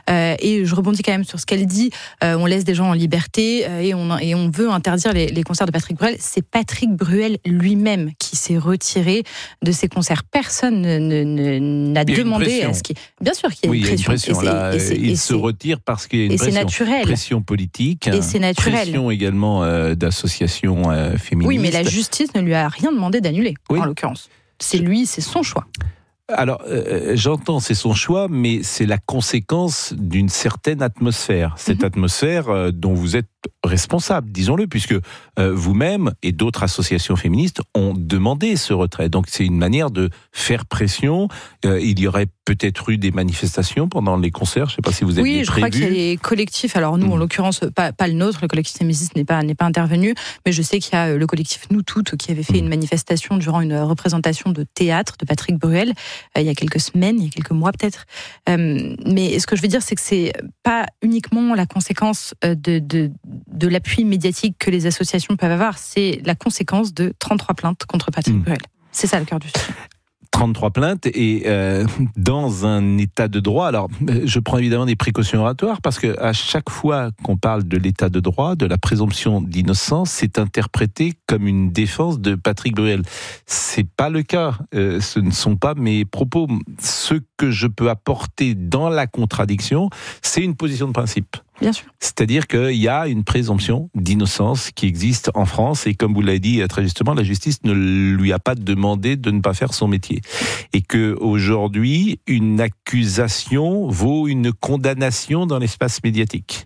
Speaker 2: Euh, et je rebondis quand même sur ce qu'elle dit. Euh, on laisse des gens en liberté euh, et, on, et on veut interdire les, les concerts de Patrick Bruel. C'est Patrick Bruel lui-même qui s'est retiré de ses concerts. Personne ne, ne, n'a demandé à ce qu'il... Bien sûr qu'il y a
Speaker 17: oui,
Speaker 2: une pression.
Speaker 17: Il, y a une pression là.
Speaker 2: Et c'est, et c'est,
Speaker 17: il
Speaker 2: et
Speaker 17: se retire parce qu'il y a une
Speaker 2: et
Speaker 17: pression.
Speaker 2: C'est naturel.
Speaker 17: Pression politique.
Speaker 2: Et c'est naturel.
Speaker 17: Pression également euh, d'associations euh, féministes.
Speaker 2: Oui, mais la justice ne lui a rien demandé d'annuler, oui. en l'occurrence. C'est lui, c'est son choix.
Speaker 17: Alors, euh, j'entends, c'est son choix, mais c'est la conséquence d'une certaine atmosphère. Cette mmh. atmosphère euh, dont vous êtes responsable, disons-le, puisque euh, vous-même et d'autres associations féministes ont demandé ce retrait. Donc, c'est une manière de faire pression. Euh, il y aurait peut-être eu des manifestations pendant les concerts. Je ne sais pas si vous avez
Speaker 2: oui,
Speaker 17: prévu.
Speaker 2: Oui, je crois qu'il y a des collectifs. Alors, nous, mmh. en l'occurrence, pas, pas le nôtre, le collectif féministe n'est pas, n'est pas intervenu, mais je sais qu'il y a le collectif Nous Toutes qui avait fait mmh. une manifestation durant une représentation de théâtre de Patrick Bruel euh, il y a quelques semaines, il y a quelques mois peut-être. Euh, mais ce que je veux dire, c'est que c'est pas uniquement la conséquence de, de, de l'appui médiatique que les associations peuvent avoir, c'est la conséquence de trente-trois plaintes contre Patrick mmh. Bruel. C'est ça le cœur du sujet.
Speaker 17: trente-trois plaintes et euh, dans un état de droit. Alors, je prends évidemment des précautions oratoires parce que à chaque fois qu'on parle de l'état de droit, de la présomption d'innocence, c'est interprété comme une défense de Patrick Bruel. C'est pas le cas. Euh, ce ne sont pas mes propos. Ce que je peux apporter dans la contradiction, c'est une position de principe.
Speaker 2: Bien sûr.
Speaker 17: C'est-à-dire qu'il y a une présomption d'innocence qui existe en France et comme vous l'avez dit très justement, la justice ne lui a pas demandé de ne pas faire son métier. Et qu'aujourd'hui, une accusation vaut une condamnation dans l'espace médiatique.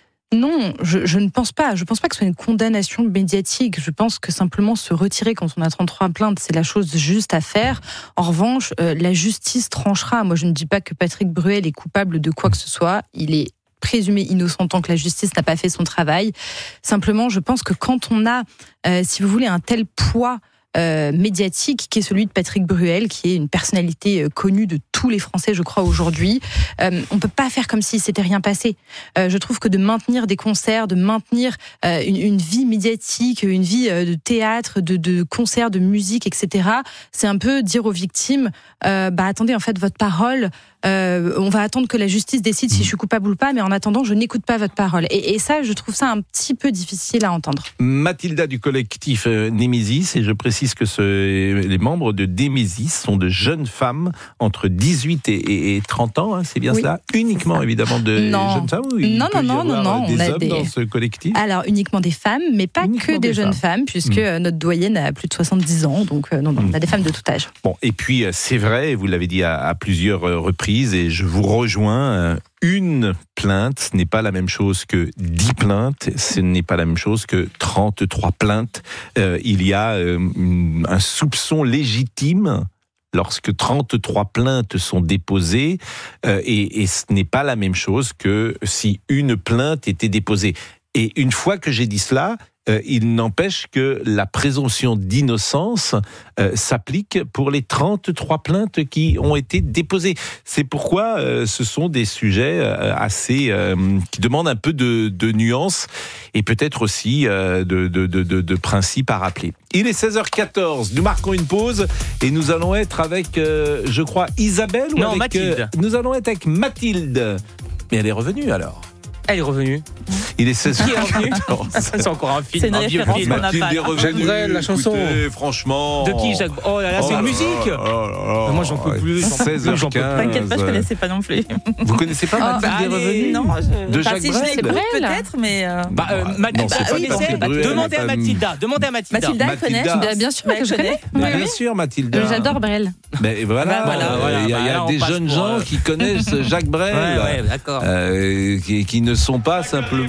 Speaker 2: Non, je, je ne pense pas. Je pense pas que ce soit une condamnation médiatique. Je pense que simplement se retirer quand on a trente-trois plaintes, c'est la chose juste à faire. En revanche, euh, la justice tranchera. Moi, je ne dis pas que Patrick Bruel est coupable de quoi que ce soit. Il est présumé innocent tant que la justice n'a pas fait son travail. Simplement, je pense que quand on a, euh, si vous voulez, un tel poids euh, médiatique qui est celui de Patrick Bruel, qui est une personnalité euh, connue de tous les Français, je crois, aujourd'hui, euh, on peut pas faire comme si s'était rien passé. Euh, je trouve que de maintenir des concerts, de maintenir euh, une, une vie médiatique, une vie euh, de théâtre, de, de concerts, de musique, et cetera, c'est un peu dire aux victimes, euh, bah attendez, en fait, votre parole, Euh, on va attendre que la justice décide si je suis coupable ou pas, mais en attendant, je n'écoute pas votre parole. Et, et ça, je trouve ça un petit peu difficile à entendre.
Speaker 17: Mathilda du collectif Némésis, et je précise que ce, les membres de Némésis sont de jeunes femmes entre dix-huit et, et trente ans, hein, c'est bien oui, cela Uniquement, évidemment, de
Speaker 2: non.
Speaker 17: jeunes femmes ou il
Speaker 2: Non,
Speaker 17: peut
Speaker 2: non,
Speaker 17: y
Speaker 2: non, non,
Speaker 17: des
Speaker 2: on a
Speaker 17: hommes
Speaker 2: des...
Speaker 17: dans ce collectif.
Speaker 2: Alors, uniquement des femmes, mais pas uniquement que des, des jeunes femmes, femmes puisque mmh. notre doyenne a plus de soixante-dix ans, donc euh, non, non, mmh. on a des femmes de tout âge.
Speaker 17: Bon, et puis, c'est vrai, vous l'avez dit à, à plusieurs reprises, et je vous rejoins, une plainte, ce n'est pas la même chose que dix plaintes, ce n'est pas la même chose que trente-trois plaintes. Euh, il y a euh, un soupçon légitime lorsque trente-trois plaintes sont déposées, euh, et, et ce n'est pas la même chose que si une plainte était déposée. Et une fois que j'ai dit cela, Euh, il n'empêche que la présomption d'innocence euh, s'applique pour les trente-trois plaintes qui ont été déposées. C'est pourquoi euh, ce sont des sujets euh, assez euh, qui demandent un peu de, de nuance et peut-être aussi euh, de, de, de, de, de principes à rappeler. Il est seize heures quatorze, nous marquons une pause et nous allons être avec, euh, je crois, Isabelle ou
Speaker 3: non,
Speaker 17: avec,
Speaker 3: Mathilde.
Speaker 17: Euh, nous allons être avec Mathilde. Mais elle est revenue alors.
Speaker 3: Elle est revenue.
Speaker 17: Il est seize heures.
Speaker 3: Qui est revenu ? C'est encore un film.
Speaker 26: C'est une
Speaker 3: un vieux
Speaker 26: référence
Speaker 3: film.
Speaker 26: qu'on n'a pas.
Speaker 8: Jacques Brel, la chanson.
Speaker 17: Écoutez, franchement.
Speaker 3: De qui Jacques Oh là là,
Speaker 17: oh
Speaker 3: c'est
Speaker 17: là
Speaker 3: une musique.
Speaker 17: là là là.
Speaker 3: Moi, j'en peux plus.
Speaker 17: seize heures quinze.
Speaker 26: T'inquiète pas, je connaissais pas non plus.
Speaker 17: Vous connaissez pas Mathilde
Speaker 26: oh,
Speaker 17: est revenue ?
Speaker 26: Non, je...
Speaker 17: de
Speaker 26: enfin,
Speaker 17: Jacques
Speaker 26: si
Speaker 17: Brel.
Speaker 26: Je l'écoute peut-être, mais. Euh...
Speaker 3: Bah, euh, Mathilde,
Speaker 17: non, c'est
Speaker 3: bah,
Speaker 17: pas
Speaker 3: oui,
Speaker 17: Patrick Bruel,
Speaker 3: demandez à Mathilda. Demandez à Mathilda.
Speaker 26: Mathilda, elle connaît.
Speaker 17: Mathilda.
Speaker 2: Bien sûr que je connais.
Speaker 17: Mais bien sûr, Mathilda.
Speaker 2: J'adore Brel.
Speaker 17: Mais voilà,
Speaker 3: voilà, voilà,
Speaker 17: il y a, il y a
Speaker 3: voilà,
Speaker 17: des jeunes gens
Speaker 3: euh...
Speaker 17: qui connaissent Jacques Brel,
Speaker 3: ouais, ouais, d'accord.
Speaker 17: Euh, qui, qui ne sont pas simplement.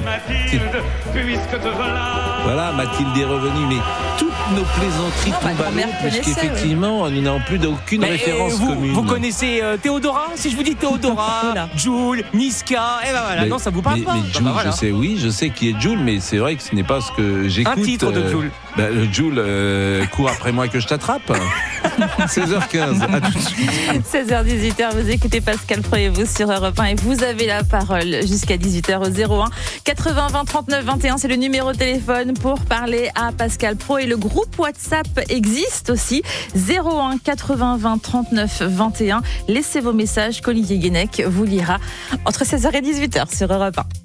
Speaker 17: Voilà, Mathilde est revenue, mais toutes nos plaisanteries
Speaker 26: non,
Speaker 17: tombent à l'eau, puisqu'effectivement, oui. nous n'avons plus d'aucune mais référence
Speaker 3: vous,
Speaker 17: commune.
Speaker 3: Vous connaissez euh, Théodora ? Si je vous dis Théodora, Jules, Niska, et ben voilà,
Speaker 17: mais,
Speaker 3: non, ça vous parle
Speaker 17: mais,
Speaker 3: pas.
Speaker 17: Mais Jules, bah, voilà. je sais, oui, je sais qui est Jules, mais c'est vrai que ce n'est pas ce que j'écoute.
Speaker 3: Un titre de
Speaker 17: euh,
Speaker 3: Jules.
Speaker 17: Bah, Jules, euh, cours après moi que je t'attrape. seize heures quinze, à tout de suite.
Speaker 5: seize heures dix-huit heures, vous écoutez Pascal Pro et vous sur Europe un et vous avez la parole jusqu'à dix-huit heures au zéro un quatre-vingts vingt trente-neuf vingt et un. C'est le numéro de téléphone pour parler à Pascal Pro et le groupe WhatsApp existe aussi. zéro un quatre-vingts vingt trente-neuf vingt et un. Laissez vos messages qu'Olivier Guénec vous lira entre seize heures et dix-huit heures sur Europe un.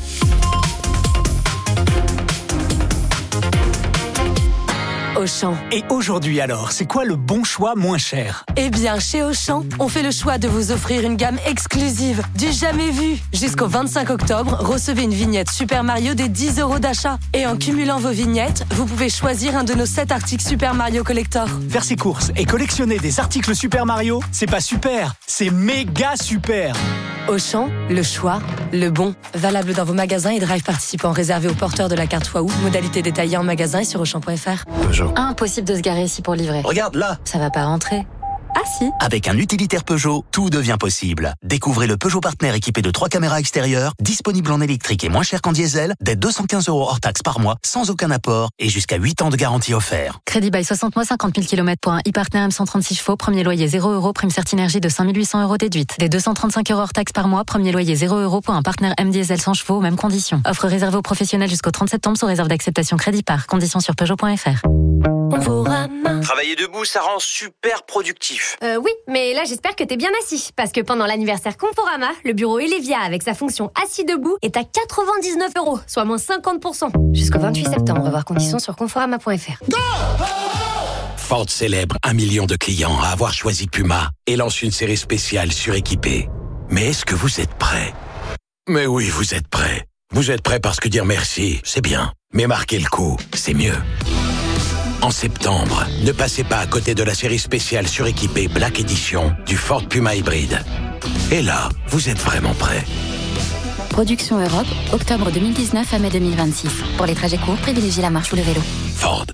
Speaker 11: Auchan.
Speaker 19: Et aujourd'hui alors, c'est quoi le bon choix moins cher ?
Speaker 11: Eh bien, chez Auchan, on fait le choix de vous offrir une gamme exclusive, du jamais vu. Jusqu'au vingt-cinq octobre, recevez une vignette Super Mario des dix euros d'achat. Et en cumulant vos vignettes, vous pouvez choisir un de nos sept articles Super Mario Collector.
Speaker 19: Faire ses courses et collectionner des articles Super Mario, c'est pas super, c'est méga super.
Speaker 11: Auchan, le choix, le bon. Valable dans vos magasins et drive participants réservés aux porteurs de la carte Waouh. Modalité détaillée en magasin et sur auchan point f r.
Speaker 22: Peugeot.
Speaker 26: Impossible de se garer ici pour livrer.
Speaker 22: Regarde là.
Speaker 26: Ça va pas rentrer. Ah si.
Speaker 22: Avec un utilitaire Peugeot, tout devient possible. Découvrez le Peugeot Partner équipé de trois caméras extérieures, disponible en électrique et moins cher qu'en diesel, dès deux cent quinze euros hors taxe par mois, sans aucun apport et jusqu'à huit ans de garantie offert.
Speaker 26: Crédit bail soixante mois, cinquante mille kilomètres pour un e-partner M cent trente-six chevaux, premier loyer zéro euros, prime Certinergie de cinq mille huit cents euros déduite. Des deux cent trente-cinq euros hors taxe par mois, premier loyer zéro euros pour un partner M diesel cent chevaux, mêmes conditions. Offre réservée aux professionnels jusqu'au trente septembre sous réserve d'acceptation crédit par. Conditions sur peugeot point f r.
Speaker 24: Travailler debout, ça rend super productif.
Speaker 25: Euh, oui, mais là, j'espère que t'es bien assis. Parce que pendant l'anniversaire Conforama, le bureau Elevia avec sa fonction assis debout est à quatre-vingt-dix-neuf euros, soit moins cinquante pour cent. Jusqu'au vingt-huit septembre, voir conditions sur conforama point f r.
Speaker 12: Ford célèbre un million de clients à avoir choisi Puma et lance une série spéciale suréquipée. Mais est-ce que vous êtes prêts ? Mais oui, vous êtes prêts. Vous êtes prêts parce que dire merci, c'est bien. Mais marquer le coup, c'est mieux. En septembre, ne passez pas à côté de la série spéciale suréquipée Black Edition du Ford Puma hybride. Et là, vous êtes vraiment prêts.
Speaker 21: Production Europe, octobre deux mille dix-neuf à mai deux mille vingt-six. Pour les trajets courts, privilégiez la marche ou le vélo.
Speaker 12: Ford.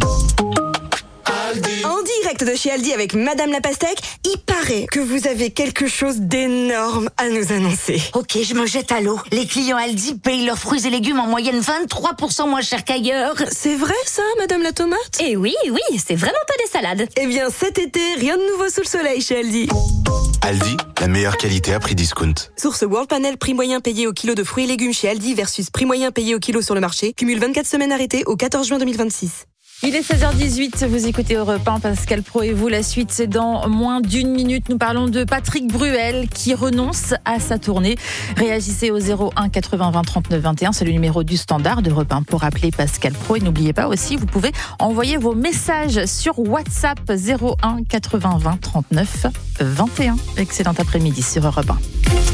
Speaker 13: En direct de chez Aldi avec Madame la Pastèque, il paraît que vous avez quelque chose d'énorme à nous annoncer.
Speaker 10: Ok, je me jette à l'eau. Les clients Aldi payent leurs fruits et légumes en moyenne vingt-trois pour cent moins cher qu'ailleurs.
Speaker 13: C'est vrai ça, Madame la Tomate ?
Speaker 25: Eh oui, oui, c'est vraiment pas des salades.
Speaker 13: Eh bien, cet été, rien de nouveau sous le soleil chez Aldi.
Speaker 14: Aldi, la meilleure qualité à prix discount.
Speaker 13: Source World Panel, prix moyen payé au kilo de fruits et légumes chez Aldi versus prix moyen payé au kilo sur le marché. Cumule vingt-quatre semaines arrêtées au quatorze juin deux mille vingt-six.
Speaker 5: Il est seize heures dix-huit, vous écoutez Europe un, Pascal Pro et vous. La suite, c'est dans moins d'une minute. Nous parlons de Patrick Bruel qui renonce à sa tournée. Réagissez au zéro un quatre-vingts vingt trente-neuf vingt et un, c'est le numéro du standard d'Europe un pour appeler Pascal Pro. Et n'oubliez pas aussi, vous pouvez envoyer vos messages sur WhatsApp zéro un quatre-vingts vingt trente-neuf vingt et un. Excellent après-midi sur Europe un.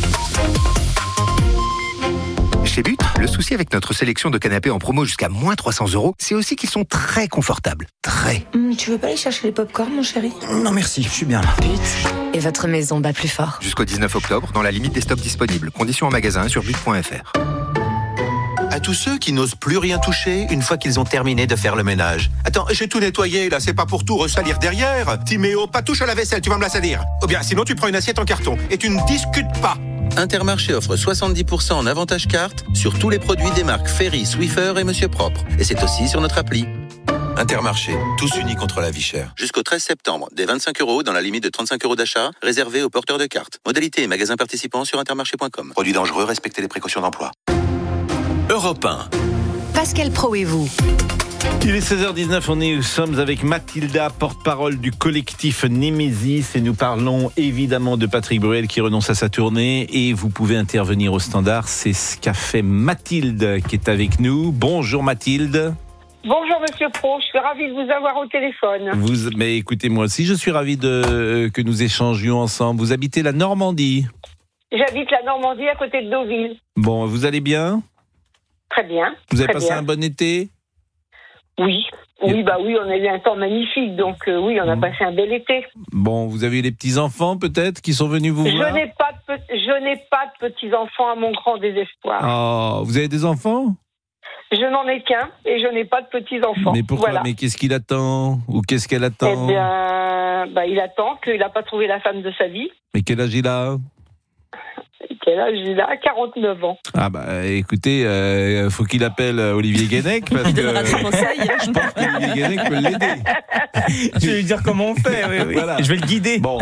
Speaker 18: Chez But, le souci avec notre sélection de canapés en promo jusqu'à moins trois cents euros, c'est aussi qu'ils sont très confortables. Très.
Speaker 13: Mmh, tu veux pas aller chercher les pop-corn, mon chéri ?
Speaker 19: Non merci, je suis bien là.
Speaker 11: But et votre maison bat plus fort.
Speaker 18: Jusqu'au dix-neuf octobre, dans la limite des stocks disponibles. Conditions en magasin sur but point f r.
Speaker 7: À tous ceux qui n'osent plus rien toucher une fois qu'ils ont terminé de faire le ménage. Attends, j'ai tout nettoyé là, c'est pas pour tout ressalir derrière. Timéo, pas touche à la vaisselle, tu vas me la salir. Ou bien sinon tu prends une assiette en carton et tu ne discutes pas.
Speaker 20: Intermarché offre soixante-dix pour cent en avantage carte sur tous les produits des marques Ferry, Swiffer et Monsieur Propre. Et c'est aussi sur notre appli.
Speaker 7: Intermarché, tous unis contre la vie chère.
Speaker 20: Jusqu'au treize septembre, des vingt-cinq euros dans la limite de trente-cinq euros d'achat, réservés aux porteurs de cartes. Modalité et magasins participants sur intermarché point com.
Speaker 7: Produits dangereux, respectez les précautions d'emploi.
Speaker 14: Europe un.
Speaker 6: Pascal Pro et vous.
Speaker 17: Il est seize heures dix-neuf, on est, nous sommes avec Mathilda, porte-parole du collectif Némésis, et nous parlons évidemment de Patrick Bruel qui renonce à sa tournée, et vous pouvez intervenir au standard. C'est ce qu'a fait Mathilde qui est avec nous. Bonjour Mathilde.
Speaker 15: Bonjour Monsieur Pro, je suis ravie de vous avoir au téléphone.
Speaker 17: Vous, mais écoutez, moi aussi je suis ravi de, euh, que nous échangions ensemble. Vous habitez la Normandie?
Speaker 15: J'habite la Normandie à côté de Deauville.
Speaker 17: Bon, vous allez bien?
Speaker 15: Très bien.
Speaker 17: Vous avez
Speaker 15: très
Speaker 17: passé
Speaker 15: bien.
Speaker 17: un bon été?
Speaker 15: Oui, oui, bah oui, on a eu un temps magnifique, donc euh, oui, on a mmh. passé un bel été.
Speaker 17: Bon, vous avez les petits-enfants peut-être qui sont venus vous
Speaker 15: je
Speaker 17: voir?
Speaker 15: n'ai pas de pe- Je n'ai pas de petits-enfants à mon grand désespoir.
Speaker 17: Oh, vous avez des enfants?
Speaker 15: Je n'en ai qu'un et je n'ai pas de petits-enfants.
Speaker 17: Mais pourquoi?
Speaker 15: Voilà.
Speaker 17: Mais qu'est-ce qu'il attend? Ou qu'est-ce qu'elle attend?
Speaker 15: Eh bien, bah, il attend qu'il n'a pas trouvé la femme de sa vie.
Speaker 17: Mais quel âge il a?
Speaker 15: Quel âge il a? quarante-neuf ans.
Speaker 17: Ah bah écoutez, il euh, faut qu'il appelle Olivier Guénec parce que je pense qu'Olivier Guénec peut l'aider.
Speaker 3: Je vais lui dire comment on fait, oui, oui. Voilà. Je vais le guider.
Speaker 17: Bon.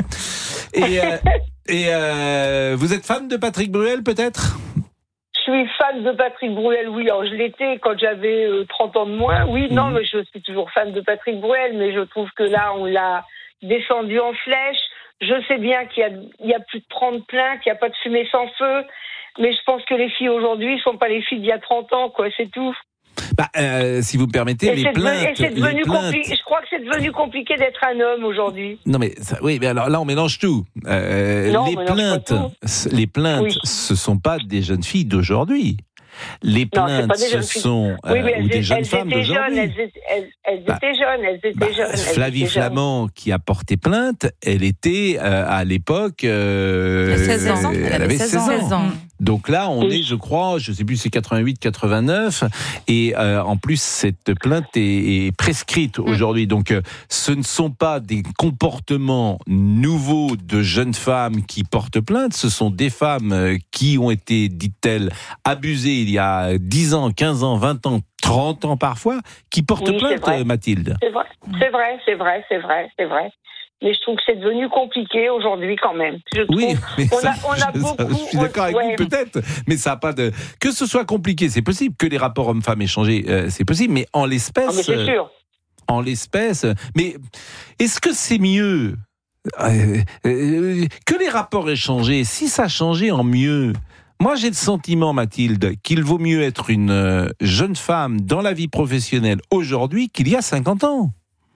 Speaker 17: Et, euh, et euh, vous êtes fan de Patrick Bruel peut-être?
Speaker 15: Je suis fan de Patrick Bruel, oui. Alors, je l'étais quand j'avais euh, trente ans de moins. Oui, non, mais je suis toujours fan de Patrick Bruel, mais je trouve que là, on l'a descendu en flèche. Je sais bien qu'il y a, il y a plus de trente plaintes, qu'il n'y a pas de fumée sans feu, mais je pense que les filles aujourd'hui ne sont pas les filles d'il y a trente ans, quoi, c'est tout.
Speaker 17: Bah, euh, si vous permettez,
Speaker 15: et
Speaker 17: les plaintes,
Speaker 15: et c'est devenu
Speaker 17: les plaintes...
Speaker 15: compli- je crois que c'est devenu compliqué d'être un homme aujourd'hui.
Speaker 17: Non mais ça, oui, mais alors là on mélange tout. Euh,
Speaker 15: non,
Speaker 17: les, plaintes,
Speaker 15: tout.
Speaker 17: les plaintes,
Speaker 15: oui.
Speaker 17: ce sont pas des jeunes filles d'aujourd'hui. Les plaintes, non, ce sont euh,
Speaker 15: oui, mais
Speaker 17: ou des
Speaker 15: elles,
Speaker 17: jeunes
Speaker 15: elles
Speaker 17: femmes d'aujourd'hui.
Speaker 15: Jeunes, elles, étaient, elles, elles bah, étaient jeunes, elles étaient bah, jeunes. Elles
Speaker 17: Flavie
Speaker 15: étaient
Speaker 17: Flamand,
Speaker 15: jeunes.
Speaker 17: qui a porté plainte, elle était euh, à l'époque. Euh,
Speaker 2: elle, seize ans.
Speaker 17: elle, elle avait seize ans. seize ans. Donc là, on oui. est, je crois, je sais plus, c'est quatre-vingt-huit, quatre-vingt-neuf, et euh, en plus cette plainte est, est prescrite mmh. aujourd'hui. Donc, euh, ce ne sont pas des comportements nouveaux de jeunes femmes qui portent plainte, ce sont des femmes euh, qui ont été, dit-elle, abusées il y a dix ans, quinze ans, vingt ans, trente ans parfois, qui portent oui, plainte, euh, Mathilde.
Speaker 15: C'est vrai, c'est vrai, c'est vrai, c'est vrai, c'est vrai. Mais je trouve que c'est devenu compliqué aujourd'hui quand même. Je
Speaker 17: oui, mais
Speaker 15: on
Speaker 17: ça,
Speaker 15: a, on a
Speaker 17: je,
Speaker 15: beaucoup.
Speaker 17: Je suis d'accord avec ouais. vous peut-être, mais ça n'a pas de. Que ce soit compliqué, c'est possible. Que les rapports hommes-femmes aient changé, euh, c'est possible. Mais en l'espèce,
Speaker 15: ah, mais c'est sûr.
Speaker 17: Euh, en l'espèce, mais est-ce que c'est mieux euh, euh, que les rapports aient changé? Si ça a changé en mieux. Moi, j'ai le sentiment, Mathilde, qu'il vaut mieux être une euh, jeune femme dans la vie professionnelle aujourd'hui qu'il y a cinquante ans.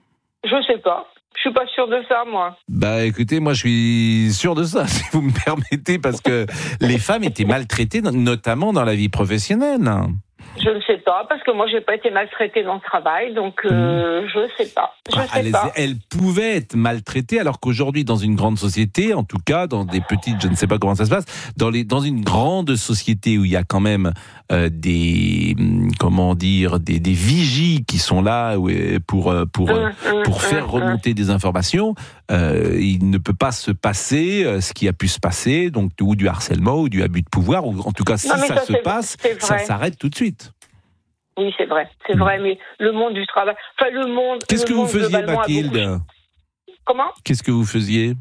Speaker 15: Je sais pas. Je suis pas sûr de ça, moi.
Speaker 17: Bah, écoutez, moi, je suis sûr de ça, si vous me permettez, parce que les femmes étaient maltraitées, notamment dans la vie professionnelle.
Speaker 15: Je ne sais pas, parce que moi, j'ai pas été maltraitée dans le travail, donc euh, mmh. je sais pas. Je
Speaker 17: ah,
Speaker 15: sais
Speaker 17: elles,
Speaker 15: pas.
Speaker 17: Elles pouvaient être maltraitées, alors qu'aujourd'hui, dans une grande société, en tout cas, dans des petites, je ne sais pas comment ça se passe, dans, les, dans une grande société où il y a quand même euh, des, comment dire, des, des vigies qui sont là pour, pour, mmh, pour mmh, faire remonter mmh. des informations, euh, il ne peut pas se passer euh, ce qui a pu se passer, donc ou du harcèlement, ou du abus de pouvoir, ou en tout cas, si non, ça, ça se passe, ça s'arrête tout de suite.
Speaker 15: Oui, c'est vrai, c'est mmh. vrai, mais le monde du travail, enfin le monde.
Speaker 17: Qu'est-ce
Speaker 15: le
Speaker 17: que vous
Speaker 15: monde
Speaker 17: faisiez, Mathilde
Speaker 15: beaucoup... Comment?
Speaker 17: Qu'est-ce que vous faisiez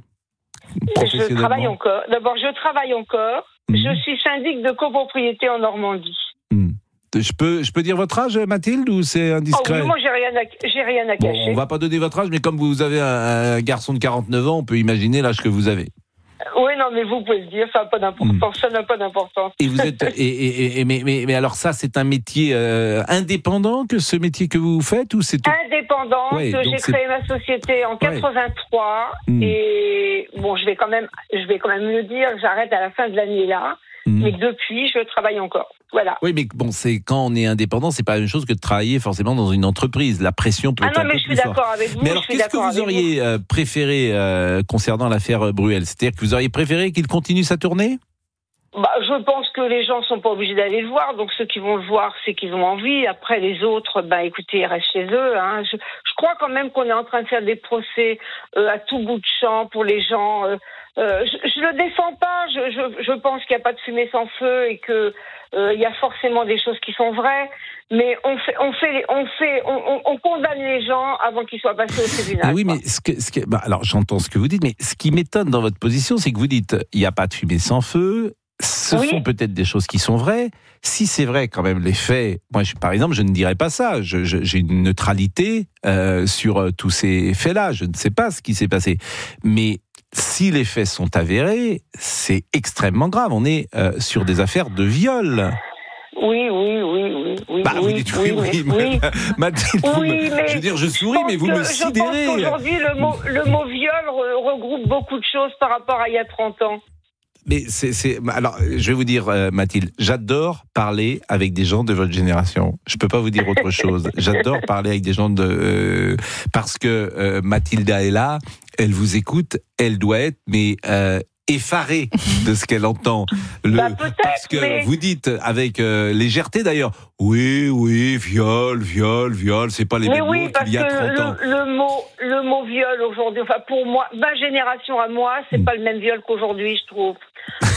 Speaker 15: Je travaille encore. D'abord, je travaille encore. Mmh. Je suis syndic de copropriété en Normandie.
Speaker 17: Mmh. Je peux, je peux dire votre âge, Mathilde, ou c'est indiscret?
Speaker 15: Oh, oui, moi, j'ai rien à, j'ai rien à cacher.
Speaker 17: Bon, on va pas donner votre âge, mais comme vous avez un, un garçon de quarante-neuf ans, on peut imaginer l'âge que vous avez.
Speaker 15: Oui, non, mais vous pouvez le dire, ça n'a pas d'importance. Mmh. Ça n'a pas d'importance.
Speaker 17: Et vous êtes, et, et, et, mais, mais, mais alors ça, c'est un métier euh, indépendant que ce métier que vous faites, ou c'est tout...
Speaker 15: Indépendant. Ouais, j'ai créé ma société en quatre-vingt-trois ouais. mmh. et bon, je vais quand même, je vais quand même le dire, j'arrête à la fin de l'année là, mmh. mais depuis, je travaille encore. Voilà.
Speaker 17: Oui, mais bon, c'est quand on est indépendant, c'est pas la même chose que de travailler forcément dans une entreprise. La pression peut
Speaker 15: ah
Speaker 17: être
Speaker 15: non,
Speaker 17: un peu
Speaker 15: mais je suis
Speaker 17: plus forte.
Speaker 15: d'accord avec vous.
Speaker 17: Mais alors, qu'est-ce que vous auriez vous. préféré euh, concernant l'affaire Bruel? C'est-à-dire que vous auriez préféré qu'il continue sa tournée?
Speaker 15: Bah, je pense que les gens sont pas obligés d'aller le voir. Donc ceux qui vont le voir, c'est qu'ils ont envie. Après les autres, bah écoutez, ils restent chez eux. Hein. Je, je crois quand même qu'on est en train de faire des procès euh, à tout bout de champ pour les gens. Euh, euh, je, je le défends pas. Je, je, je pense qu'il n'y a pas de fumée sans feu et que euh, il y a forcément des choses qui sont vraies. Mais on fait, on fait, on fait, on, on, on condamne les gens avant qu'ils soient passés au tribunal.
Speaker 17: Mais oui, quoi. mais ce que, ce que, bah, alors j'entends ce que vous dites, mais ce qui m'étonne dans votre position, c'est que vous dites il n'y a pas de fumée sans feu. Ce oui. sont peut-être des choses qui sont vraies. Si c'est vrai, quand même, les faits... Moi, je, par exemple, je ne dirais pas ça. Je, je, j'ai une neutralité euh, sur euh, tous ces faits-là. Je ne sais pas ce qui s'est passé. Mais si les faits sont avérés, c'est extrêmement grave. On est euh, sur des affaires de viol.
Speaker 15: Oui, oui, oui, oui, oui.
Speaker 17: Bah, vous
Speaker 15: oui,
Speaker 17: dites oui, oui,
Speaker 15: oui. oui.
Speaker 17: Mathilde,
Speaker 15: oui, mais
Speaker 17: je veux dire, je souris, mais vous
Speaker 15: que,
Speaker 17: me sidérez.
Speaker 15: Je pense qu'aujourd'hui, le mot, le mot viol regroupe beaucoup de choses par rapport à il y a trente ans.
Speaker 17: Mais c'est, c'est, alors, je vais vous dire, euh, Mathilde, j'adore parler avec des gens de votre génération. Je peux pas vous dire autre chose. J'adore parler avec des gens de, euh, parce que euh, Mathilda est là, elle vous écoute, elle doit être, mais euh, effarée de ce qu'elle entend. Le,
Speaker 15: bah, peut-être,
Speaker 17: parce que
Speaker 15: mais...
Speaker 17: vous dites avec euh, légèreté d'ailleurs, oui, oui, viol, viol, viol, c'est pas les
Speaker 15: mais
Speaker 17: mêmes
Speaker 15: oui,
Speaker 17: mots qu'il y a trente
Speaker 15: le,
Speaker 17: ans.
Speaker 15: Le mot, le mot viol aujourd'hui, enfin pour moi, ma génération à moi, c'est mmh. pas le même viol qu'aujourd'hui, je trouve.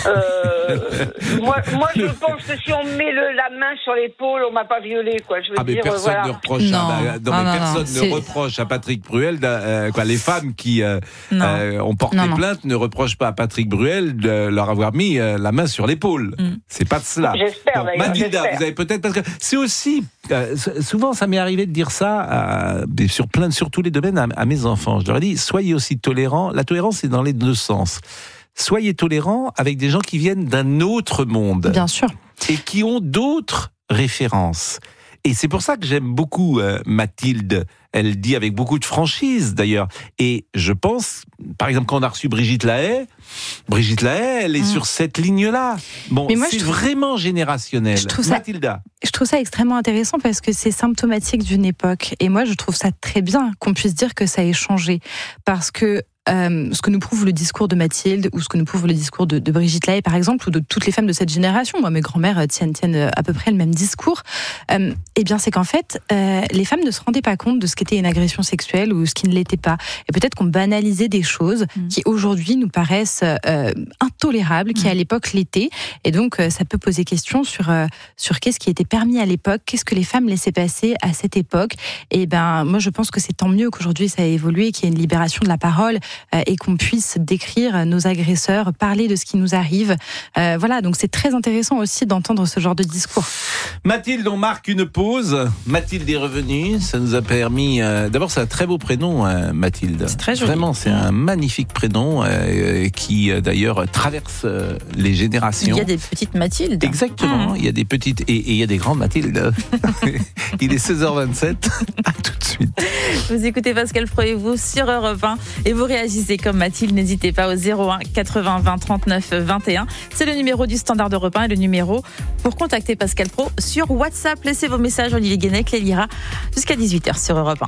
Speaker 15: Euh, moi, moi, je pense que si on met le, la main sur l'épaule, on m'a pas violé, quoi. Je veux
Speaker 17: ah, mais
Speaker 15: dire,
Speaker 17: personne
Speaker 15: voilà.
Speaker 17: ne reproche,
Speaker 2: non.
Speaker 17: à, bah, non,
Speaker 2: non,
Speaker 17: mais
Speaker 2: non,
Speaker 17: personne
Speaker 2: non,
Speaker 17: ne
Speaker 2: c'est...
Speaker 17: reproche à Patrick Bruel, euh, quoi, les femmes qui euh, euh, ont porté non, plainte ne reprochent pas à Patrick Bruel de leur avoir mis euh, la main sur l'épaule. Mm. C'est pas de cela.
Speaker 15: J'espère,
Speaker 17: donc, Mathilda, j'espère. Vous avez peut-être parce que c'est aussi euh, souvent ça m'est arrivé de dire ça à, sur plein, sur tous les domaines à, à mes enfants. Je leur ai dit soyez aussi tolérants. La tolérance c'est dans les deux sens. Soyez tolérants avec des gens qui viennent d'un autre monde.
Speaker 2: Bien sûr.
Speaker 17: Et qui ont d'autres références. Et c'est pour ça que j'aime beaucoup euh, Mathilde. Elle dit avec beaucoup de franchise, d'ailleurs. Et je pense, par exemple, quand on a reçu Brigitte Lahaie, Brigitte Lahaie, elle est mmh. sur cette ligne-là. Bon, moi, c'est trouve... vraiment générationnel.
Speaker 2: Je trouve ça...
Speaker 17: Mathilda.
Speaker 2: Je trouve ça extrêmement intéressant parce que c'est symptomatique d'une époque. Et moi, je trouve ça très bien qu'on puisse dire que ça ait changé. Parce que Euh, ce que nous prouve le discours de Mathilde ou ce que nous prouve le discours de, de Brigitte Lahaie par exemple ou de toutes les femmes de cette génération, moi mes grands-mères tiennent, tiennent à peu près le même discours, euh, eh bien c'est qu'en fait euh, les femmes ne se rendaient pas compte de ce qu'était une agression sexuelle ou ce qui ne l'était pas, et peut-être qu'on banalisait des choses mmh. qui aujourd'hui nous paraissent euh, intolérables, qui à l'époque l'étaient, et donc euh, ça peut poser question sur, euh, sur qu'est-ce qui était permis à l'époque, qu'est-ce que les femmes laissaient passer à cette époque. Et ben moi je pense que c'est tant mieux qu'aujourd'hui ça a évolué, qu'il y ait une libération de la parole et qu'on puisse décrire nos agresseurs, parler de ce qui nous arrive. Euh, voilà, donc c'est très intéressant aussi d'entendre ce genre de discours.
Speaker 17: Mathilde, on marque une pause. Mathilde est revenue, ça nous a permis... Euh, d'abord, c'est un très beau prénom, euh, Mathilde.
Speaker 2: C'est très joli.
Speaker 17: Vraiment, c'est un magnifique prénom euh, qui, euh, d'ailleurs, traverse euh, les générations.
Speaker 5: Il y a des petites Mathildes.
Speaker 17: Exactement, mmh. il y a des petites... Et, et il y a des grandes Mathildes. Il est seize heures vingt-sept. À tout de suite.
Speaker 5: Vous écoutez Pascal Pro et vous sur Europe un et vous réagissez comme Mathilde, n'hésitez pas au zéro un quatre-vingts vingt trente-neuf vingt et un. C'est le numéro du standard d'Europe un et le numéro pour contacter Pascal Pro sur WhatsApp. Laissez vos messages, Olivier Guénec les lira jusqu'à dix-huit heures sur Europe un.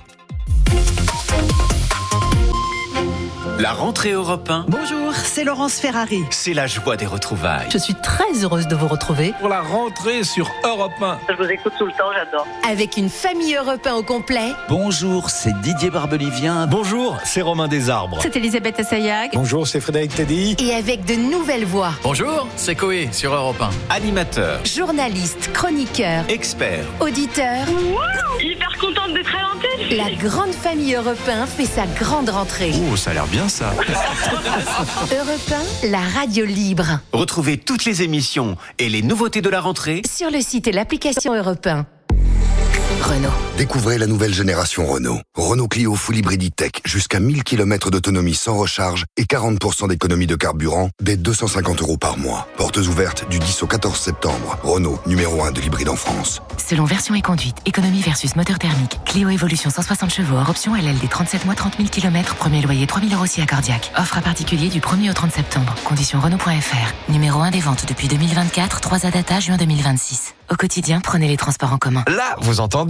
Speaker 14: La rentrée Europe un.
Speaker 1: Bonjour, c'est Laurence Ferrari.
Speaker 14: C'est la joie des retrouvailles.
Speaker 1: Je suis très heureuse de vous retrouver.
Speaker 17: Pour la rentrée sur Europe un.
Speaker 15: Je vous écoute tout le temps, j'adore.
Speaker 6: Avec une famille Europe un au complet.
Speaker 4: Bonjour, c'est Didier Barbelivien.
Speaker 8: Bonjour, c'est Romain Desarbres.
Speaker 5: C'est Elisabeth Assayag.
Speaker 8: Bonjour, c'est Frédéric Teddy.
Speaker 6: Et avec de nouvelles voix.
Speaker 4: Bonjour, c'est Coé sur Europe un.
Speaker 14: Animateur,
Speaker 6: journaliste, chroniqueur,
Speaker 14: expert,
Speaker 6: auditeur.
Speaker 15: Wow, hyper contente d'être à l'antenne.
Speaker 6: La grande famille Europe un fait sa grande rentrée.
Speaker 14: Oh, ça a l'air bien ça.
Speaker 6: Europe un, la radio libre.
Speaker 14: Retrouvez toutes les émissions et les nouveautés de la rentrée
Speaker 6: sur le site et l'application Europe un. Renault.
Speaker 9: Découvrez la nouvelle génération Renault. Renault Clio Full Hybrid E-Tech, jusqu'à mille kilomètres d'autonomie sans recharge et quarante pour cent d'économie de carburant dès deux cent cinquante euros par mois. Portes ouvertes du dix au quatorze septembre. Renault, numéro un de l'hybride en France.
Speaker 21: Selon version et conduite, économie versus moteur thermique. Clio Evolution cent soixante chevaux, hors option L L D trente-sept mois, trente mille kilomètres, premier loyer trois mille euros si accordiaque. Offre à particulier du premier au trente septembre. Conditions Renault point F R. Numéro un des ventes depuis deux mille vingt-quatre, trois A data, juin deux mille vingt-six. Au quotidien, prenez les transports en commun.
Speaker 16: Là, vous entendez ?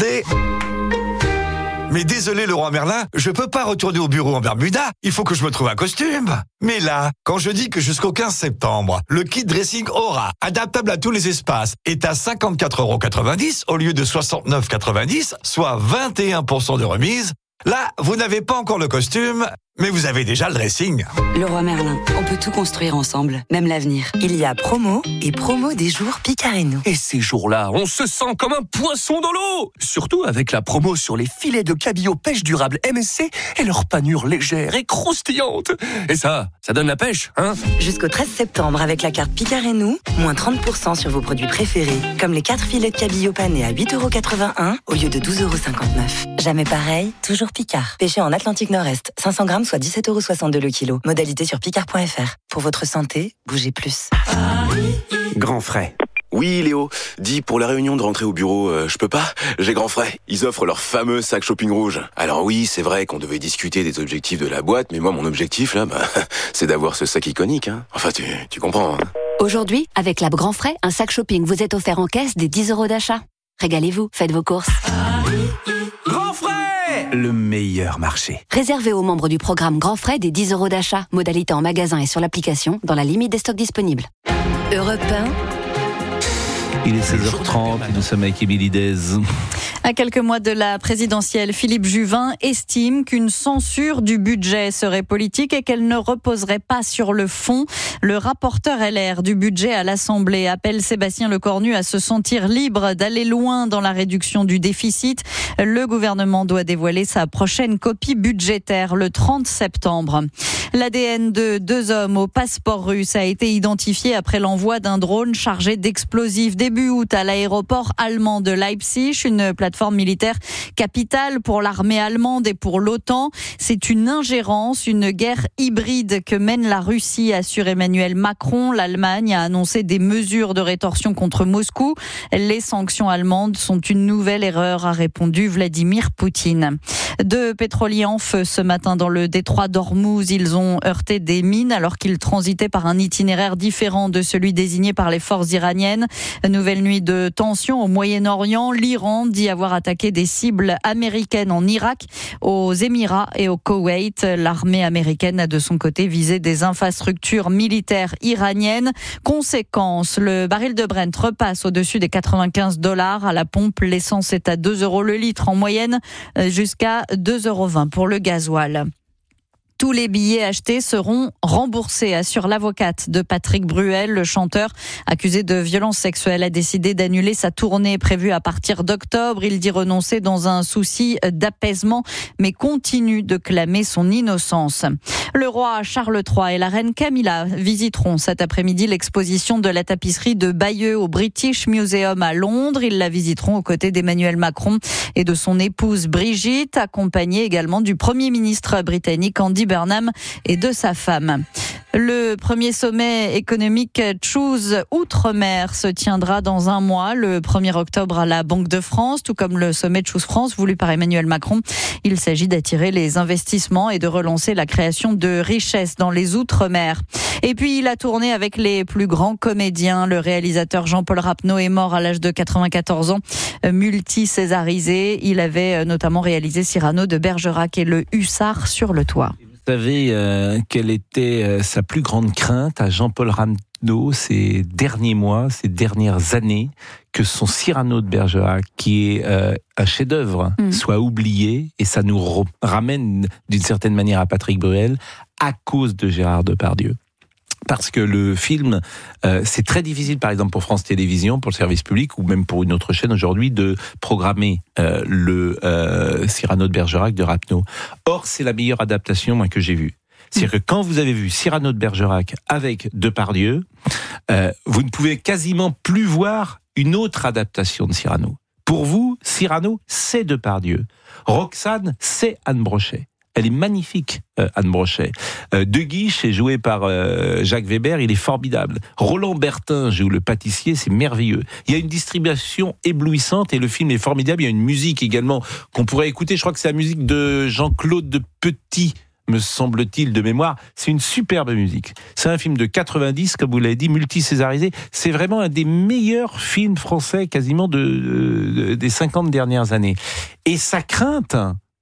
Speaker 16: Mais désolé Leroy Merlin, je peux pas retourner au bureau en Bermuda, il faut que je me trouve un costume. Mais là, quand je dis que jusqu'au quinze septembre, le kit dressing Aura, adaptable à tous les espaces, est à cinquante-quatre euros quatre-vingt-dix au lieu de soixante-neuf euros quatre-vingt-dix, soit vingt et un pour cent de remise, là, vous n'avez pas encore le costume, mais vous avez déjà le dressing.
Speaker 23: Leroy Merlin, on peut tout construire ensemble, même l'avenir. Il y a promo et promo des jours Picard et nous.
Speaker 27: Et ces jours-là, on se sent comme un poisson dans l'eau. Surtout avec la promo sur les filets de cabillaud pêche durable M S C et leur panure légère et croustillante. Et ça, ça donne la pêche, hein?
Speaker 23: Jusqu'au treize septembre, avec la carte Picard et nous, moins trente pour cent sur vos produits préférés, comme les quatre filets de cabillaud panés à huit euros quatre-vingt-un au lieu de douze euros cinquante-neuf. Jamais pareil, toujours Picard. Pêché en Atlantique Nord-Est, cinq cents grammes, soit dix-sept euros soixante-deux le kilo. Modalité sur picard point F R. Pour votre santé, bougez plus.
Speaker 14: Grand frais. Oui, Léo. Dis, pour la réunion de rentrée au bureau, euh, je peux pas? J'ai grand frais. Ils offrent leur fameux sac shopping rouge. Alors oui, c'est vrai qu'on devait discuter des objectifs de la boîte, mais moi, mon objectif, là, bah, c'est d'avoir ce sac iconique, hein. Enfin, tu, tu comprends, hein.
Speaker 21: Aujourd'hui, avec la Grand Frais, un sac shopping vous est offert en caisse des dix euros d'achat. Régalez-vous, faites vos courses.
Speaker 4: Grand frais, le meilleur marché.
Speaker 21: Réservé aux membres du programme Grand Frais des dix euros d'achat. Modalité en magasin et sur l'application, dans la limite des stocks disponibles.
Speaker 6: Europe un,
Speaker 17: Il est seize heures trente et nous sommes avec Émilie Dez.
Speaker 10: À quelques mois de la présidentielle, Philippe Juvin estime qu'une censure du budget serait politique et qu'elle ne reposerait pas sur le fond. Le rapporteur L R du budget à l'Assemblée appelle Sébastien Lecornu à se sentir libre d'aller loin dans la réduction du déficit. Le gouvernement doit dévoiler sa prochaine copie budgétaire le trente septembre. L'A D N de deux hommes au passeport russe a été identifié après l'envoi d'un drone chargé d'explosifs début août à l'aéroport allemand de Leipzig, une plateforme militaire capitale pour l'armée allemande et pour l'OTAN. C'est une ingérence, une guerre hybride que mène la Russie, assure Emmanuel Macron. L'Allemagne a annoncé des mesures de rétorsion contre Moscou. Les sanctions allemandes sont une nouvelle erreur, a répondu Vladimir Poutine. Deux pétroliers en feu ce matin dans le détroit d'Ormuz. Ils ont heurté des mines alors qu'ils transitaient par un itinéraire différent de celui désigné par les forces iraniennes. Nouvelle nuit de tension au Moyen-Orient. L'Iran dit avoir attaqué des cibles américaines en Irak, aux Émirats et au Koweït. L'armée américaine a de son côté visé des infrastructures militaires iraniennes. Conséquence, le baril de Brent repasse au-dessus des quatre-vingt-quinze dollars à la pompe. L'essence est à deux euros le litre en moyenne, jusqu'à deux euros vingt pour le gasoil. Tous les billets achetés seront remboursés, assure l'avocate de Patrick Bruel. Le chanteur, accusé de violences sexuelles, a décidé d'annuler sa tournée prévue à partir d'octobre. Il dit renoncer dans un souci d'apaisement, mais continue de clamer son innocence. Le roi Charles trois et la reine Camilla visiteront cet après-midi l'exposition de la tapisserie de Bayeux au British Museum à Londres. Ils la visiteront aux côtés d'Emmanuel Macron et de son épouse Brigitte, accompagnée également du Premier ministre britannique Andy Burnham et de sa femme. Le premier sommet économique Choose Outre-mer se tiendra dans un mois, le premier octobre à la Banque de France, tout comme le sommet Choose France voulu par Emmanuel Macron. Il s'agit d'attirer les investissements et de relancer la création de richesses dans les Outre-mer. Et puis, il a tourné avec les plus grands comédiens. Le réalisateur Jean-Paul Rapneau est mort à l'âge de quatre-vingt-quatorze ans, multi-césarisé. Il avait notamment réalisé Cyrano de Bergerac et le Hussard sur le toit.
Speaker 17: Vous savez euh, quelle était euh, sa plus grande crainte à Jean-Paul Rapneau ces derniers mois, ces dernières années, que son Cyrano de Bergerac, qui est euh, un chef-d'œuvre, mmh. soit oublié, et ça nous re- ramène d'une certaine manière à Patrick Bruel, à cause de Gérard Depardieu. Parce que le film, euh, c'est très difficile, par exemple pour France Télévisions, pour le service public, ou même pour une autre chaîne aujourd'hui, de programmer euh, le euh, Cyrano de Bergerac de Rapneau. Or, c'est la meilleure adaptation moi, que j'ai vue. C'est-à-dire que quand vous avez vu Cyrano de Bergerac avec Depardieu, euh, vous ne pouvez quasiment plus voir une autre adaptation de Cyrano. Pour vous, Cyrano, c'est Depardieu. Roxane, c'est Anne Brochet. Elle est magnifique, euh, Anne Brochet. Euh, De Guiche est joué par euh, Jacques Weber, il est formidable. Roland Bertin joue le pâtissier, c'est merveilleux. Il y a une distribution éblouissante et le film est formidable. Il y a une musique également qu'on pourrait écouter. Je crois que c'est la musique de Jean-Claude de Petit, me semble-t-il, de mémoire. C'est une superbe musique. C'est un film de quatre-vingt-dix, comme vous l'avez dit, multi-césarisé. C'est vraiment un des meilleurs films français, quasiment de, de, des cinquante dernières années. Et sa crainte...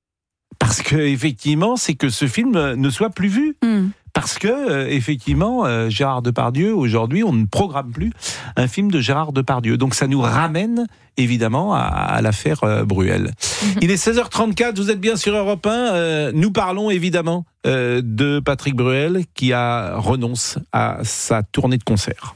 Speaker 17: Parce que effectivement, c'est que ce film ne soit plus vu. Mm. Parce que euh, effectivement, euh, Gérard Depardieu, aujourd'hui, on ne programme plus un film de Gérard Depardieu. Donc ça nous ramène évidemment à, à l'affaire euh, Bruel. Mm-hmm. Il est seize heures trente-quatre, vous êtes bien sur Europe un. Euh, nous parlons évidemment euh, de Patrick Bruel qui a renonce à sa tournée de concert.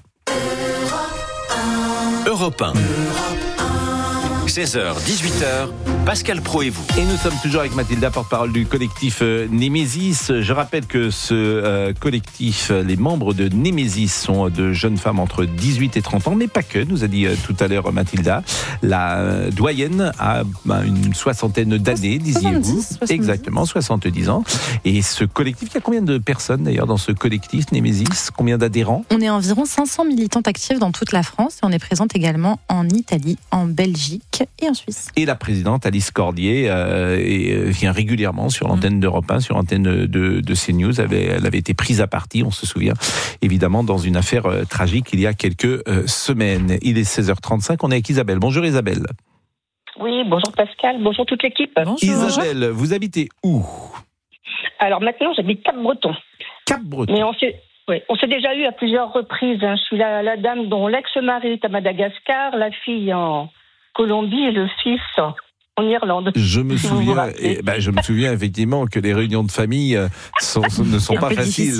Speaker 4: Europe un. seize heures, dix-huit heures, Pascal Praud et vous.
Speaker 17: Et nous sommes toujours avec Mathilda, porte-parole du collectif euh, Némésis. Je rappelle que ce euh, collectif, les membres de Némésis sont de jeunes femmes entre dix-huit et trente ans, mais pas que, nous a dit euh, tout à l'heure Mathilda. La euh, doyenne a bah, une soixantaine d'années, disiez-vous. soixante-dix Exactement, soixante-dix ans. Et ce collectif, il y a combien de personnes d'ailleurs dans ce collectif Némésis? Combien d'adhérents?
Speaker 2: On est environ cinq cents militantes actives dans toute la France et on est présente également en Italie, en Belgique et en Suisse.
Speaker 17: Et la présidente Alice Cordier euh, et, euh, vient régulièrement sur l'antenne mmh. d'Europe un, sur l'antenne de, de CNews. Elle avait, elle avait été prise à partie, on se souvient, évidemment, dans une affaire euh, tragique il y a quelques euh, semaines. Il est seize heures trente-cinq, on est avec Isabelle. Bonjour Isabelle.
Speaker 12: Oui, bonjour Pascal, bonjour toute l'équipe. Bonjour.
Speaker 17: Isabelle, vous habitez où?
Speaker 12: Alors maintenant, j'habite Cap-Breton.
Speaker 17: Cap-Breton.
Speaker 12: Mais on s'est... Oui, on s'est déjà eu à plusieurs reprises. Hein. Je suis la, la dame dont l'ex-mari est à Madagascar, la fille en Colombie et le fils en Irlande.
Speaker 17: Je me souviens, et, ben, je me souviens effectivement que les réunions de famille sont, sont, ne sont pas faciles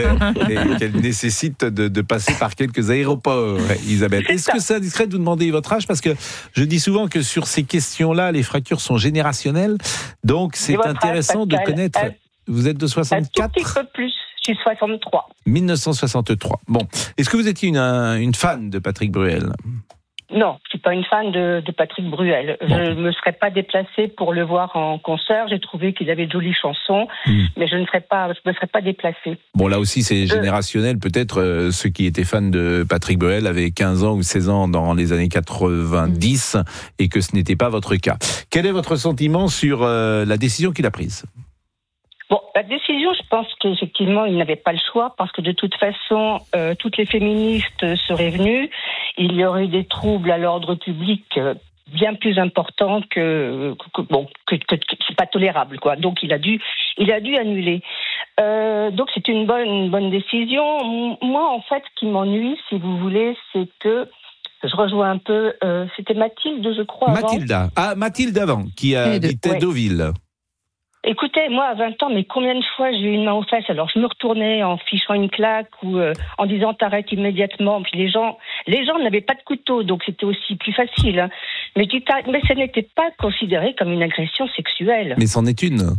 Speaker 17: et qu'elles nécessitent de, de passer par quelques aéroports. Isabelle, est-ce ça. que c'est indiscret de vous demander votre âge ? Parce que je dis souvent que sur ces questions-là, les fractures sont générationnelles, donc c'est intéressant âge, de connaître. Un, vous êtes de soixante-quatre ?
Speaker 12: Un tout petit peu plus. Je suis soixante-trois.
Speaker 17: mille neuf cent soixante-trois. Bon, est-ce que vous étiez une, une fan de Patrick Bruel ?
Speaker 12: Non, je suis pas une fan de, de Patrick Bruel. Bon. Je ne me serais pas déplacée pour le voir en concert. J'ai trouvé qu'il avait de jolies chansons, mmh. mais je ne serais pas, je me serais pas déplacée.
Speaker 17: Bon, là aussi, c'est je... générationnel. Peut-être euh, ceux qui étaient fans de Patrick Bruel avaient quinze ans ou seize ans dans les années quatre-vingt-dix mmh. et que ce n'était pas votre cas. Quel est votre sentiment sur euh, la décision qu'il a prise ?
Speaker 12: Bon, la décision, je pense qu'effectivement, il n'avait pas le choix parce que de toute façon, euh, toutes les féministes seraient venues. Il y aurait eu des troubles à l'ordre public euh, bien plus importants que, que bon, que, que, que c'est pas tolérable, quoi. Donc, il a dû, il a dû annuler. Euh, donc, c'est une bonne, une bonne décision. Moi, en fait, ce qui m'ennuie, si vous voulez, c'est que je rejoins un peu. Euh, c'était Mathilde, je crois.
Speaker 17: Mathilda.
Speaker 12: Avant.
Speaker 17: Ah, Mathilde avant, qui habitait ouais. Deauville.
Speaker 12: Écoutez, moi, à vingt ans, mais combien de fois j'ai eu une main aux fesses ? Alors, je me retournais en fichant une claque ou euh, en disant t'arrêtes immédiatement. Puis les gens, les gens n'avaient pas de couteau, donc c'était aussi plus facile. Hein. Mais, tu mais ça n'était pas considéré comme une agression sexuelle.
Speaker 17: Mais c'en est une.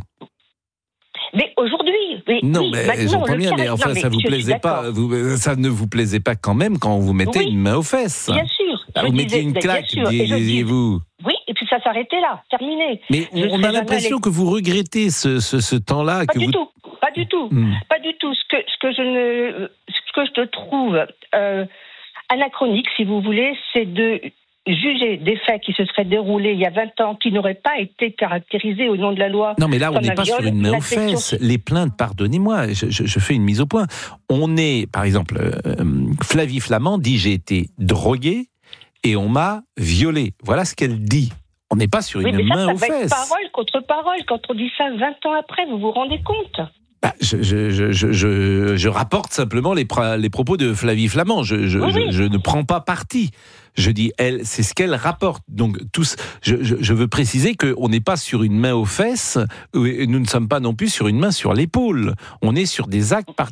Speaker 12: Mais aujourd'hui, oui.
Speaker 17: Non,
Speaker 12: oui,
Speaker 17: mais j'entends bien, mais enfin, non, mais ça vous plaisait pas. Vous, ça ne vous plaisait pas quand même quand on vous mettait oui, une main aux fesses.
Speaker 12: Bien sûr.
Speaker 17: Ah, vous mettiez une claque, disiez-vous.
Speaker 12: Oui, et puis ça s'arrêtait là, terminé.
Speaker 17: Mais je on a l'impression allé... que vous regrettez ce, ce, ce temps-là.
Speaker 12: Pas
Speaker 17: que
Speaker 12: du
Speaker 17: vous...
Speaker 12: tout, pas du tout, hmm. pas du tout. Ce que, ce que je ne, ce que je te trouve euh, anachronique, si vous voulez, c'est de juger des faits qui se seraient déroulés il y a vingt ans, qui n'auraient pas été caractérisés au nom de la loi.
Speaker 17: Non, mais là, on n'est pas viol, sur une main aux fesses. Les plaintes, pardonnez-moi, je, je, je fais une mise au point. On est, par exemple, euh, Flavie Flament dit « j'ai été droguée ». Et on m'a violée. Voilà ce qu'elle dit. On n'est pas sur une
Speaker 12: oui, mais ça,
Speaker 17: main
Speaker 12: ça
Speaker 17: aux
Speaker 12: va
Speaker 17: fesses.
Speaker 12: Être parole contre parole. Quand on dit ça vingt ans après, vous vous rendez compte ?
Speaker 17: Bah, je, je, je, je, je rapporte simplement les, les propos de Flavie Flament. Je, je, oui, oui. je, je ne prends pas parti. Je dis, elle, c'est ce qu'elle rapporte. Donc, tous, je, je, je veux préciser qu'on n'est pas sur une main aux fesses, et nous ne sommes pas non plus sur une main sur l'épaule. On est sur des actes particuliers.